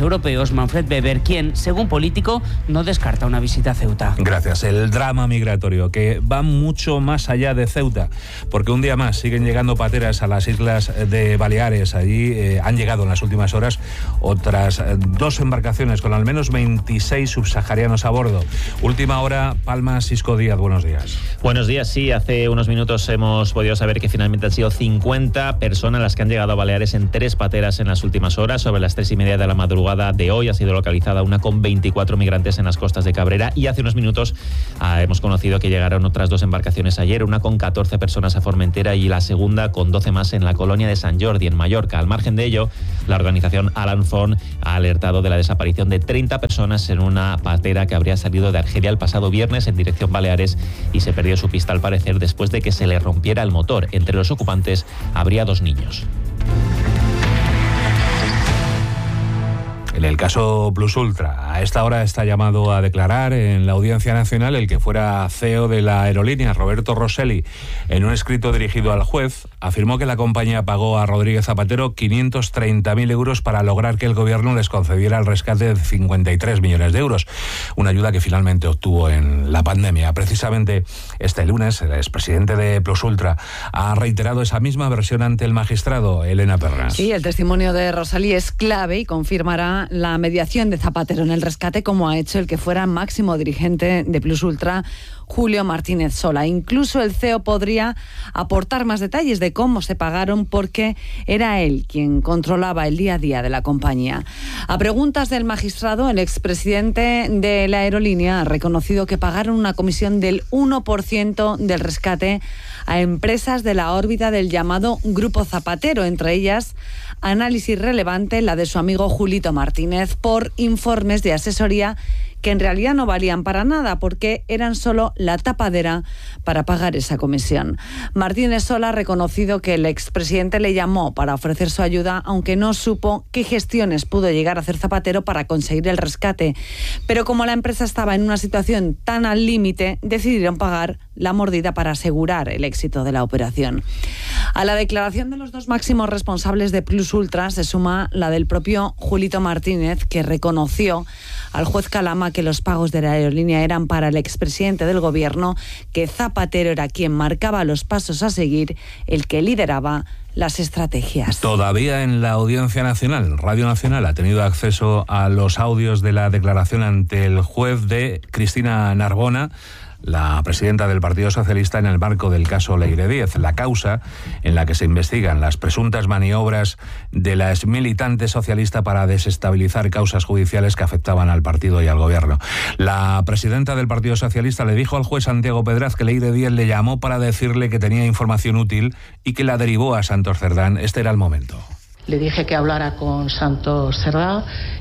Carlos Manfred Weber, quien, según Político, no descarta una visita a Ceuta. Gracias. El drama migratorio, que va mucho más allá de Ceuta, porque un día más siguen llegando pateras a las islas de Baleares. Allí eh, han llegado en las últimas horas otras dos embarcaciones con al menos veintiséis subsaharianos a bordo. Última hora, Palma, Sisco Díaz, buenos días. Buenos días, sí. Hace unos minutos hemos podido saber que finalmente han sido cincuenta personas las que han llegado a Baleares en tres pateras en las últimas horas. Sobre las tres y media de la madrugada de hoy ha sido localizada una con veinticuatro migrantes en las costas de Cabrera, y hace unos minutos ah, hemos conocido que llegaron otras dos embarcaciones ayer, una con catorce personas a Formentera y la segunda con doce más en la colonia de San Jordi, en Mallorca. Al margen de ello, la organización Alan Font ha alertado de la desaparición de treinta personas en una patera que habría salido de Argelia el pasado viernes en dirección Baleares y se perdió su pista al parecer después de que se le rompiera el motor. Entre los ocupantes habría dos niños. En el caso Plus Ultra, a esta hora está llamado a declarar en la Audiencia Nacional el que fuera C E O de la aerolínea, Roberto Rosselli. En un escrito dirigido al juez, afirmó que la compañía pagó a Rodríguez Zapatero quinientos treinta mil euros para lograr que el gobierno les concediera el rescate de cincuenta y tres millones de euros, una ayuda que finalmente obtuvo en la pandemia. Precisamente este lunes, el expresidente de Plus Ultra ha reiterado esa misma versión ante el magistrado. Elena Pernas. Sí, el testimonio de Rosselli es clave y confirmará la mediación de Zapatero en el rescate, como ha hecho el que fuera máximo dirigente de Plus Ultra, Julio Martínez Sola. Incluso el C E O podría aportar más detalles de cómo se pagaron, porque era él quien controlaba el día a día de la compañía. A preguntas del magistrado, el expresidente de la aerolínea ha reconocido que pagaron una comisión del uno por ciento del rescate a empresas de la órbita del llamado Grupo Zapatero, entre ellas Análisis Relevante, la de su amigo Julito Martínez, por informes de asesoría que en realidad no valían para nada porque eran solo la tapadera para pagar esa comisión. Martínez Sola ha reconocido que el expresidente le llamó para ofrecer su ayuda, aunque no supo qué gestiones pudo llegar a hacer Zapatero para conseguir el rescate. Pero como la empresa estaba en una situación tan al límite, decidieron pagar la mordida para asegurar el éxito de la operación. A la declaración de los dos máximos responsables de Plus Ultra se suma la del propio Julito Martínez, que reconoció al juez Calama que los pagos de la aerolínea eran para el expresidente del gobierno, que Zapatero era quien marcaba los pasos a seguir, el que lideraba las estrategias. Todavía en la Audiencia Nacional, Radio Nacional ha tenido acceso a los audios de la declaración ante el juez de Cristina Narbona, la presidenta del Partido Socialista, en el marco del caso Leire Díez, la causa en la que se investigan las presuntas maniobras de la exmilitante socialista para desestabilizar causas judiciales que afectaban al partido y al gobierno. La presidenta del Partido Socialista le dijo al juez Santiago Pedraz que Leire Díez le llamó para decirle que tenía información útil y que la derivó a Santos Cerdán. Este era el momento. Le dije que hablara con Santos Cerdá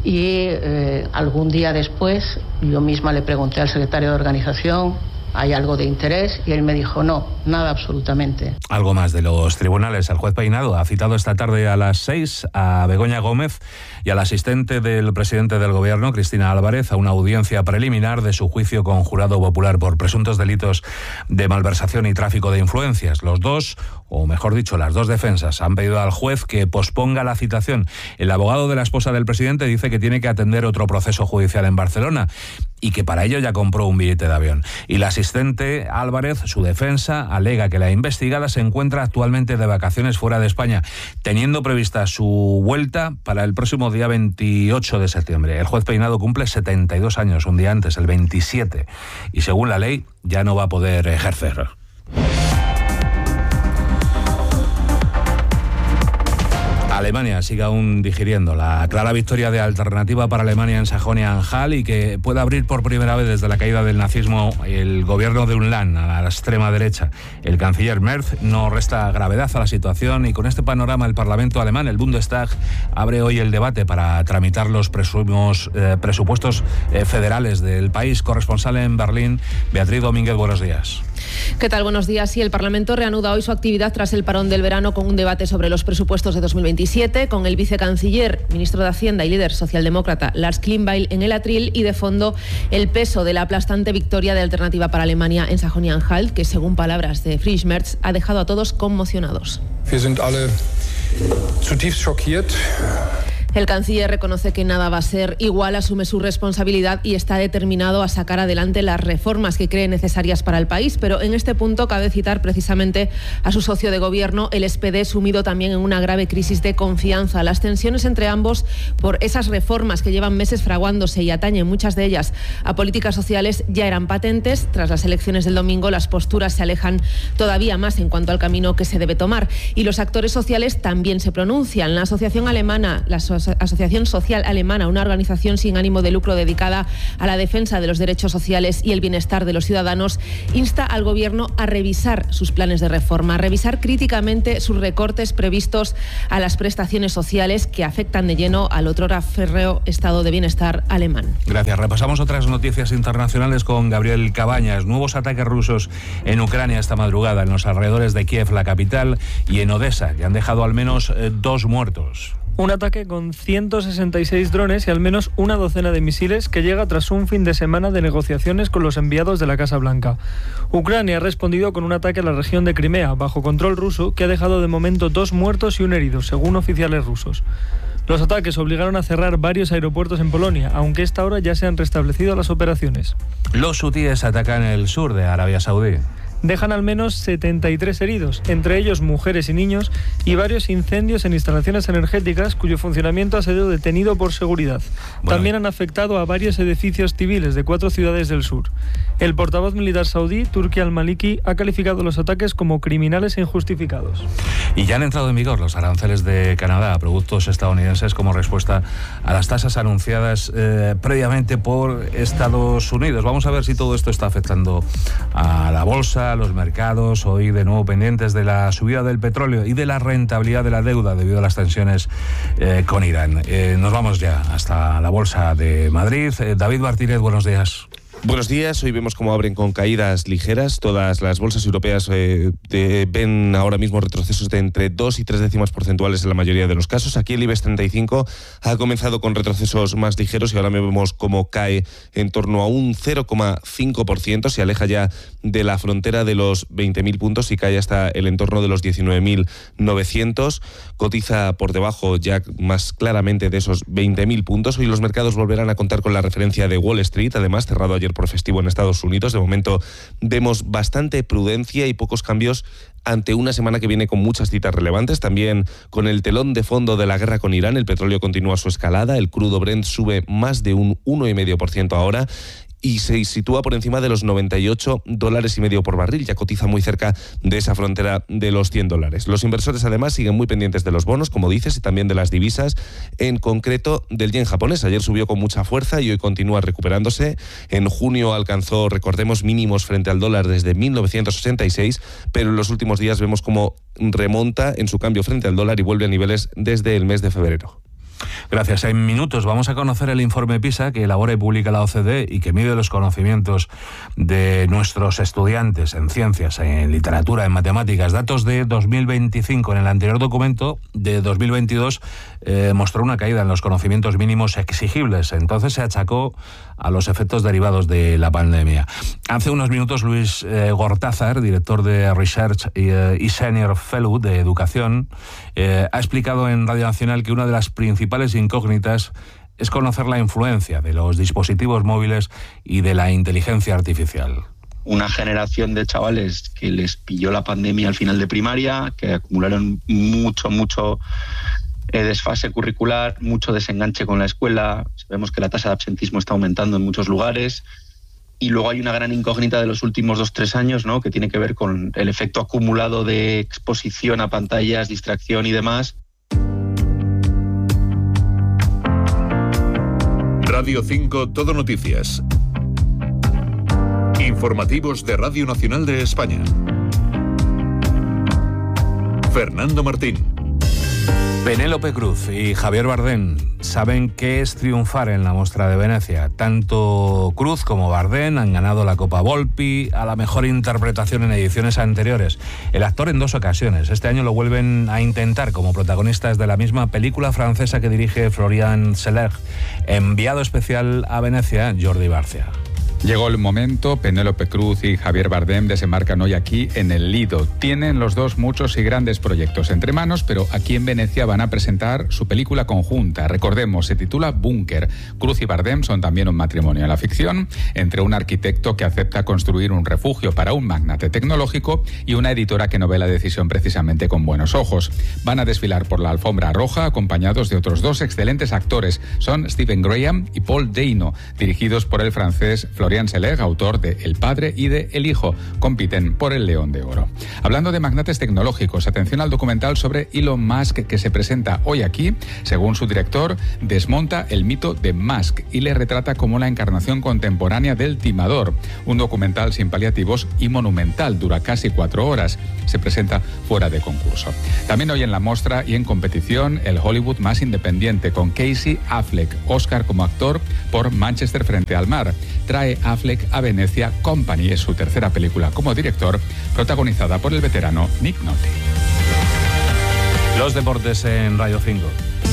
y eh, algún día después yo misma le pregunté al secretario de organización: ¿hay algo de interés? Y él me dijo no, nada absolutamente. Algo más de los tribunales. El juez Peinado ha citado esta tarde a las seis a Begoña Gómez y al asistente del presidente del gobierno, Cristina Álvarez, a una audiencia preliminar de su juicio con jurado popular por presuntos delitos de malversación y tráfico de influencias. Los dos, o mejor dicho, las dos defensas, han pedido al juez que posponga la citación. El abogado de la esposa del presidente dice que tiene que atender otro proceso judicial en Barcelona y que para ello ya compró un billete de avión. Y la asistente Álvarez, su defensa, alega que la investigada se encuentra actualmente de vacaciones fuera de España, teniendo prevista su vuelta para el próximo día veintiocho de septiembre. El juez Peinado cumple setenta y dos años, un día antes, el veintisiete, y según la ley ya no va a poder ejercer. Alemania sigue aún digiriendo la clara victoria de Alternativa para Alemania en Sajonia-Anhalt y que puede abrir por primera vez desde la caída del nazismo el gobierno de un Land a la extrema derecha. El canciller Merz no resta gravedad a la situación y con este panorama el Parlamento alemán, el Bundestag, abre hoy el debate para tramitar los presumos, eh, presupuestos eh, federales del país. Corresponsal en Berlín, Beatriz Domínguez, buenos días. ¿Qué tal? Buenos días. Sí, el Parlamento reanuda hoy su actividad tras el parón del verano con un debate sobre los presupuestos de dos mil veintisiete, con el vicecanciller, ministro de Hacienda y líder socialdemócrata Lars Klingbeil en el atril y de fondo el peso de la aplastante victoria de Alternativa para Alemania en Sajonia-Anhalt, que según palabras de Friedrich Merz ha dejado a todos conmocionados. Wir sind alle zutiefst schockiert. El canciller reconoce que nada va a ser igual, asume su responsabilidad y está determinado a sacar adelante las reformas que cree necesarias para el país. Pero en este punto cabe citar precisamente a su socio de gobierno, el S P D, sumido también en una grave crisis de confianza. Las tensiones entre ambos por esas reformas que llevan meses fraguándose y atañen muchas de ellas a políticas sociales ya eran patentes. Tras las elecciones del domingo, las posturas se alejan todavía más en cuanto al camino que se debe tomar. Y los actores sociales también se pronuncian. La Asociación Alemana, la Asociación Social Alemana, una organización sin ánimo de lucro dedicada a la defensa de los derechos sociales y el bienestar de los ciudadanos, insta al gobierno a revisar sus planes de reforma, a revisar críticamente sus recortes previstos a las prestaciones sociales que afectan de lleno al otrora férreo estado de bienestar alemán. Gracias. Repasamos otras noticias internacionales con Gabriel Cabañas. Nuevos ataques rusos en Ucrania esta madrugada, en los alrededores de Kiev, la capital, y en Odessa, que han dejado al menos eh, dos muertos. Un ataque con ciento sesenta y seis drones y al menos una docena de misiles que llega tras un fin de semana de negociaciones con los enviados de la Casa Blanca. Ucrania ha respondido con un ataque a la región de Crimea, bajo control ruso, que ha dejado de momento dos muertos y un herido, según oficiales rusos. Los ataques obligaron a cerrar varios aeropuertos en Polonia, aunque a esta hora ya se han restablecido las operaciones. Los hutíes atacan el sur de Arabia Saudí. Dejan al menos setenta y tres heridos, entre ellos mujeres y niños, y varios incendios en instalaciones energéticas cuyo funcionamiento ha sido detenido por seguridad. Bueno. También han afectado a varios edificios civiles de cuatro ciudades del sur. El portavoz militar saudí, Turki al-Maliki, ha calificado los ataques como criminales e injustificados. Y ya han entrado en vigor los aranceles de Canadá a productos estadounidenses como respuesta a las tasas anunciadas eh, previamente por Estados Unidos. Vamos a ver si todo esto está afectando a la bolsa, a los mercados, hoy de nuevo pendientes de la subida del petróleo y de la rentabilidad de la deuda debido a las tensiones eh, con Irán. Eh, nos vamos ya hasta la Bolsa de Madrid. Eh, David Martínez, buenos días. Buenos días, hoy vemos cómo abren con caídas ligeras. Todas las bolsas europeas eh, de, ven ahora mismo retrocesos de entre dos y tres décimas porcentuales en la mayoría de los casos. Aquí el IBEX treinta y cinco ha comenzado con retrocesos más ligeros y ahora vemos cómo cae en torno a un cero coma cinco por ciento. Se aleja ya de la frontera de los veinte mil puntos y cae hasta el entorno de los diecinueve mil novecientos. Cotiza por debajo ya más claramente de esos veinte mil puntos. Hoy los mercados volverán a contar con la referencia de Wall Street, además cerrado ayer por festivo en Estados Unidos. De momento vemos bastante prudencia y pocos cambios ante una semana que viene con muchas citas relevantes, también con el telón de fondo de la guerra con Irán. El petróleo continúa su escalada, el crudo Brent sube más de un uno coma cinco por ciento ahora y se sitúa por encima de los noventa y ocho dólares y medio por barril, ya cotiza muy cerca de esa frontera de los cien dólares. Los inversores además siguen muy pendientes de los bonos, como dices, y también de las divisas, en concreto del yen japonés. Ayer subió con mucha fuerza y hoy continúa recuperándose. En junio alcanzó, recordemos, mínimos frente al dólar desde mil novecientos sesenta y seis, pero en los últimos días vemos cómo remonta en su cambio frente al dólar y vuelve a niveles desde el mes de febrero. Gracias. En minutos vamos a conocer el informe PISA que elabora y publica la O C D y que mide los conocimientos de nuestros estudiantes en ciencias, en literatura, en matemáticas. Datos de dos mil veinticinco. En el anterior documento de dos mil veintidós eh, mostró una caída en los conocimientos mínimos exigibles. Entonces se achacó a los efectos derivados de la pandemia. Hace unos minutos Luis eh, Gortázar, director de Research y, eh, y Senior Fellow de Educación, eh, ha explicado en Radio Nacional que una de las principales incógnitas es conocer la influencia de los dispositivos móviles y de la inteligencia artificial. Una generación de chavales que les pilló la pandemia al final de primaria, que acumularon mucho, mucho eh, desfase curricular, mucho desenganche con la escuela. Sabemos que la tasa de absentismo está aumentando en muchos lugares. Y luego hay una gran incógnita de los últimos dos, tres años, ¿no?, que tiene que ver con el efecto acumulado de exposición a pantallas, distracción y demás. Radio cinco Todo Noticias. Informativos de Radio Nacional de España. Fernando Martín. Penélope Cruz y Javier Bardem saben qué es triunfar en la Mostra de Venecia. Tanto Cruz como Bardem han ganado la Copa Volpi a la mejor interpretación en ediciones anteriores. El actor en dos ocasiones. Este año lo vuelven a intentar como protagonistas de la misma película francesa que dirige Florian Zeller. Enviado especial a Venecia, Jordi Barcia. Llegó el momento, Penélope Cruz y Javier Bardem desembarcan hoy aquí en el Lido. Tienen los dos muchos y grandes proyectos entre manos, pero aquí en Venecia van a presentar su película conjunta. Recordemos, se titula Búnker. Cruz y Bardem son también un matrimonio en la ficción entre un arquitecto que acepta construir un refugio para un magnate tecnológico y una editora que no ve la decisión precisamente con buenos ojos. Van a desfilar por la alfombra roja acompañados de otros dos excelentes actores. Son Stephen Graham y Paul Dano, dirigidos por el francés Florian Seleg, autor de El Padre y de El Hijo. Compiten por el León de Oro. Hablando de magnates tecnológicos, atención al documental sobre Elon Musk que se presenta hoy aquí. Según su director, desmonta el mito de Musk y le retrata como la encarnación contemporánea del timador. Un documental sin paliativos y monumental, dura casi cuatro horas. Se presenta fuera de concurso. También hoy en la mostra y en competición, el Hollywood más independiente, con Casey Affleck, Oscar como actor por Manchester frente al mar. Trae Affleck a Venecia Company, es su tercera película como director, protagonizada por el veterano Nick Nolte. Los deportes en Radio cinco.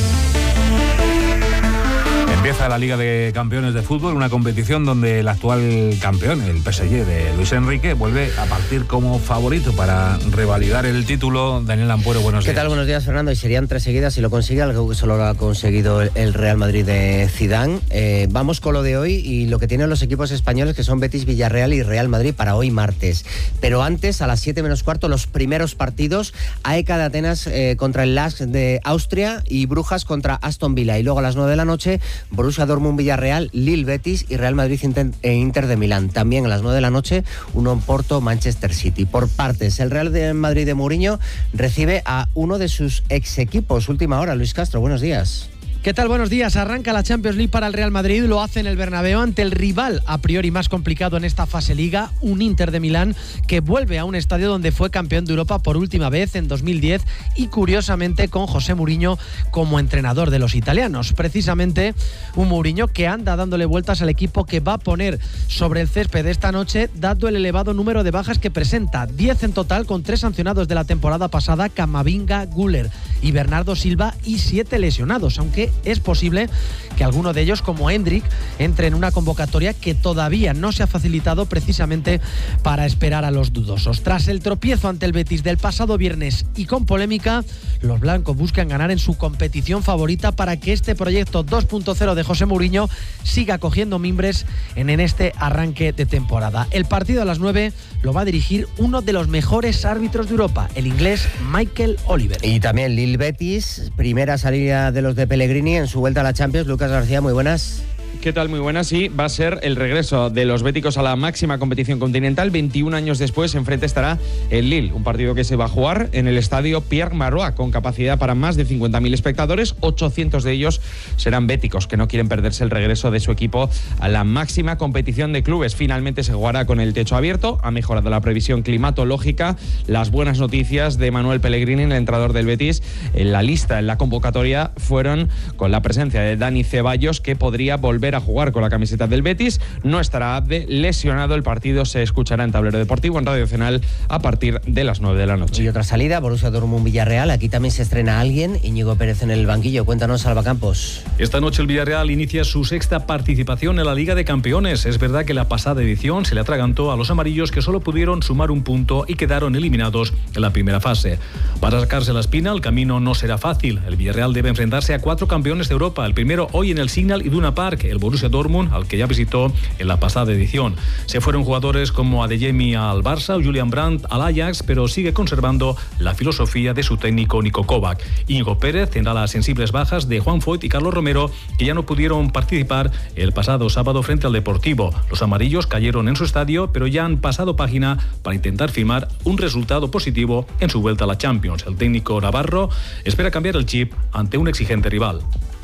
Empieza la Liga de Campeones de Fútbol, una competición donde el actual campeón, el P S G de Luis Enrique, vuelve a partir como favorito para revalidar el título. Daniel Ampuero, buenos días. ¿Qué tal? Buenos días, Fernando. Y serían tres seguidas si lo consigue, algo que solo lo ha conseguido el Real Madrid de Zidane. Eh, vamos con lo de hoy y lo que tienen los equipos españoles, que son Betis, Villarreal y Real Madrid para hoy martes. Pero antes, a las siete menos cuarto, los primeros partidos. A E K de Atenas eh, contra el Lask de Austria y Brujas contra Aston Villa. Y luego a las nueve de la noche, Borussia Dortmund, Villarreal, Lille, Betis y Real Madrid e Inter de Milán. También a las nueve de la noche, uno en Porto, Manchester City. Por partes, el Real de Madrid de Mourinho recibe a uno de sus ex equipos. Última hora, Luis Castro, buenos días. ¿Qué tal? Buenos días. Arranca la Champions League para el Real Madrid, lo hace en el Bernabéu ante el rival a priori más complicado en esta fase Liga, un Inter de Milán que vuelve a un estadio donde fue campeón de Europa por última vez en dos mil diez y curiosamente con José Mourinho como entrenador de los italianos. Precisamente un Mourinho que anda dándole vueltas al equipo que va a poner sobre el césped esta noche, dado el elevado número de bajas que presenta, diez en total, con tres sancionados de la temporada pasada, Camavinga, Güler y Bernardo Silva, y siete lesionados, aunque es posible que alguno de ellos, como Hendrik, entre en una convocatoria que todavía no se ha facilitado precisamente para esperar a los dudosos. Tras el tropiezo ante el Betis del pasado viernes y con polémica, los blancos buscan ganar en su competición favorita para que este proyecto dos punto cero de José Mourinho siga cogiendo mimbres en, en este arranque de temporada. El partido a las nueve lo va a dirigir uno de los mejores árbitros de Europa, el inglés Michael Oliver. Y también Lille Betis, primera salida de los de Pellegrini en su vuelta a la Champions. Lucas García, muy buenas. ¿Qué tal? Muy buenas. Sí, va a ser el regreso de los béticos a la máxima competición continental. veintiún años después, enfrente estará el Lille, un partido que se va a jugar en el estadio Pierre Marois, con capacidad para más de cincuenta mil espectadores. ochocientos de ellos serán béticos, que no quieren perderse el regreso de su equipo a la máxima competición de clubes. Finalmente se jugará con el techo abierto. Ha mejorado la previsión climatológica. Las buenas noticias de Manuel Pellegrini, el entrenador del Betis, en la lista, en la convocatoria, fueron con la presencia de Dani Ceballos, que podría volver a jugar con la camiseta del Betis. No estará Abde, lesionado. El partido se escuchará en Tablero Deportivo, en Radio Nacional, a partir de las nueve de la noche. Y otra salida, Borussia Dortmund Villarreal. Aquí también se estrena alguien, Íñigo Pérez en el banquillo. Cuéntanos, Salva Campos. Esta noche el Villarreal inicia su sexta participación en la Liga de Campeones. Es verdad que la pasada edición se le atragantó a los amarillos, que solo pudieron sumar un punto y quedaron eliminados en la primera fase. Para sacarse la espina, el camino no será fácil. El Villarreal debe enfrentarse a cuatro campeones de Europa. El primero hoy en el Signal Iduna Park, el Borussia Dortmund, al que ya visitó en la pasada edición. Se fueron jugadores como Adeyemi al Barça o Julian Brandt al Ajax, pero sigue conservando la filosofía de su técnico Niko Kovac. Íñigo Pérez tendrá las sensibles bajas de Juan Foyt y Carlos Romero, que ya no pudieron participar el pasado sábado frente al Deportivo. Los amarillos cayeron en su estadio, pero ya han pasado página para intentar firmar un resultado positivo en su vuelta a la Champions. El técnico navarro espera cambiar el chip ante un exigente rival.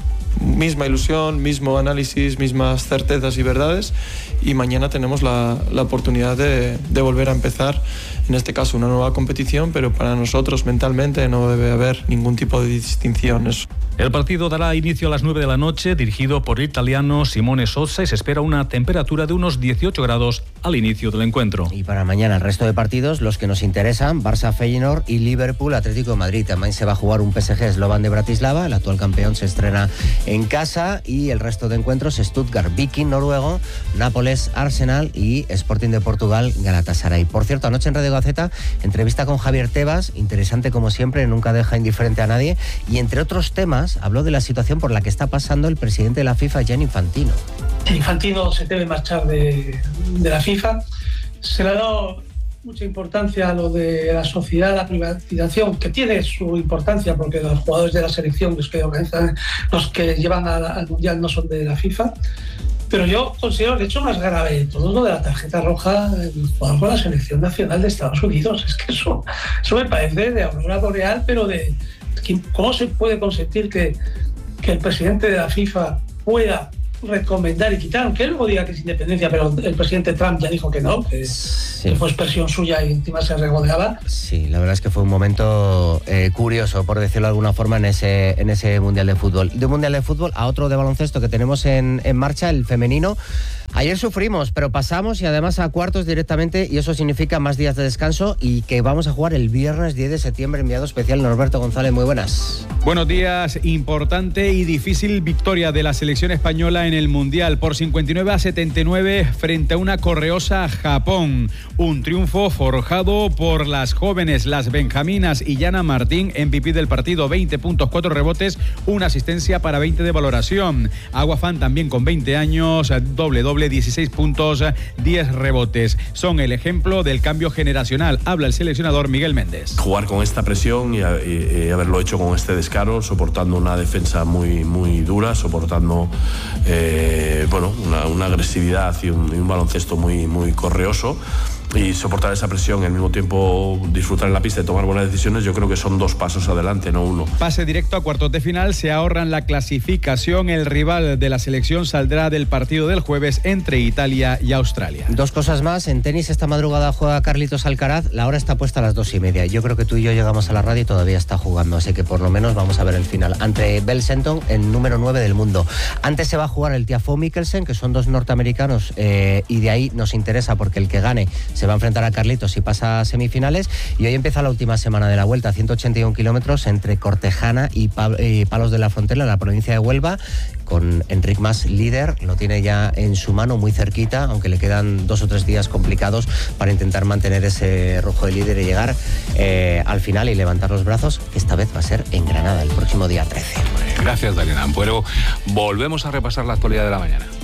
Misma ilusión, mismo análisis, mismas certezas y verdades, y mañana tenemos la, la oportunidad de, de volver a empezar, en este caso una nueva competición, pero para nosotros mentalmente no debe haber ningún tipo de distinciones. El partido dará inicio a las nueve de la noche, dirigido por el italiano Simone Sozza, y se espera una temperatura de unos dieciocho grados al inicio del encuentro. Y para mañana el resto de partidos, los que nos interesan, Barça, Feyenoord y Liverpool, Atlético de Madrid. También se va a jugar un P S G Slovan de Bratislava, el actual campeón se estrena en casa, y el resto de encuentros: Stuttgart, Viking, noruego, Nápoles, Arsenal y Sporting de Portugal, Galatasaray. Por cierto, anoche en Radio Gaceta, entrevista con Javier Tebas, interesante como siempre, nunca deja indiferente a nadie, y entre otros temas habló de la situación por la que está pasando el presidente de la FIFA, Gianni Infantino. Infantino se debe marchar de, de la FIFA. Se le ha dado mucha importancia a lo de la sociedad, la privatización, que tiene su importancia porque los jugadores de la selección, los que organizan, los que llevan al, al Mundial no son de la FIFA. Pero yo considero el hecho más grave de todo lo de la tarjeta roja del jugador con la selección nacional de Estados Unidos. Es que eso, eso me parece de aurora boreal, pero de cómo se puede consentir que, que el presidente de la FIFA pueda recomendar y quitar, aunque él luego diga que es independencia, pero el presidente Trump ya dijo que no, que, sí. que fue expresión suya y encima se regodeaba. Sí, la verdad es que fue un momento eh, curioso, por decirlo de alguna forma, en ese, en ese Mundial de Fútbol. De un Mundial de Fútbol a otro de baloncesto que tenemos en, en marcha, el femenino. Ayer sufrimos, pero pasamos y además a cuartos directamente, y eso significa más días de descanso y que vamos a jugar el viernes diez de septiembre. Enviado especial Norberto González, muy buenas. Buenos días. Importante y difícil victoria de la selección española en el Mundial por cincuenta y nueve a setenta y nueve frente a una correosa Japón. Un triunfo forjado por las jóvenes, las benjaminas y Yana Martín, M V P del partido, veinte puntos, cuatro rebotes, una asistencia para veinte de valoración. Aguafan también con veinte años, doble doble, dieciséis puntos, diez rebotes. Son el ejemplo del cambio generacional. Habla el seleccionador Miguel Méndez. Jugar con esta presión y, y, y haberlo hecho con este descaro, soportando una defensa muy, muy dura, soportando eh, bueno, una, una agresividad y un, y un baloncesto muy, muy correoso, y soportar esa presión y al mismo tiempo disfrutar en la pista y tomar buenas decisiones. Yo creo que son dos pasos adelante, no uno. Pase directo a cuartos de final, se ahorran la clasificación. El rival de la selección saldrá del partido del jueves entre Italia y Australia. Dos cosas más. En tenis esta madrugada juega Carlitos Alcaraz. La hora está puesta a las dos y media. Yo creo que tú y yo llegamos a la radio y todavía está jugando, así que por lo menos vamos a ver el final ante Bell Senton, el número nueve del mundo. Antes se va a jugar el Tiafoe Mikkelsen, que son dos norteamericanos, eh, y de ahí nos interesa porque el que gane se va a enfrentar a Carlitos y pasa a semifinales. Y hoy empieza la última semana de la Vuelta, ciento ochenta y un kilómetros entre Cortejana y Palos de la Frontera, en la provincia de Huelva, con Enric Mas líder. Lo tiene ya en su mano, muy cerquita, aunque le quedan dos o tres días complicados para intentar mantener ese rojo de líder y llegar eh, al final y levantar los brazos, que esta vez va a ser en Granada el próximo día trece. Gracias, Daniela Ampuero. Volvemos a repasar la actualidad de la mañana.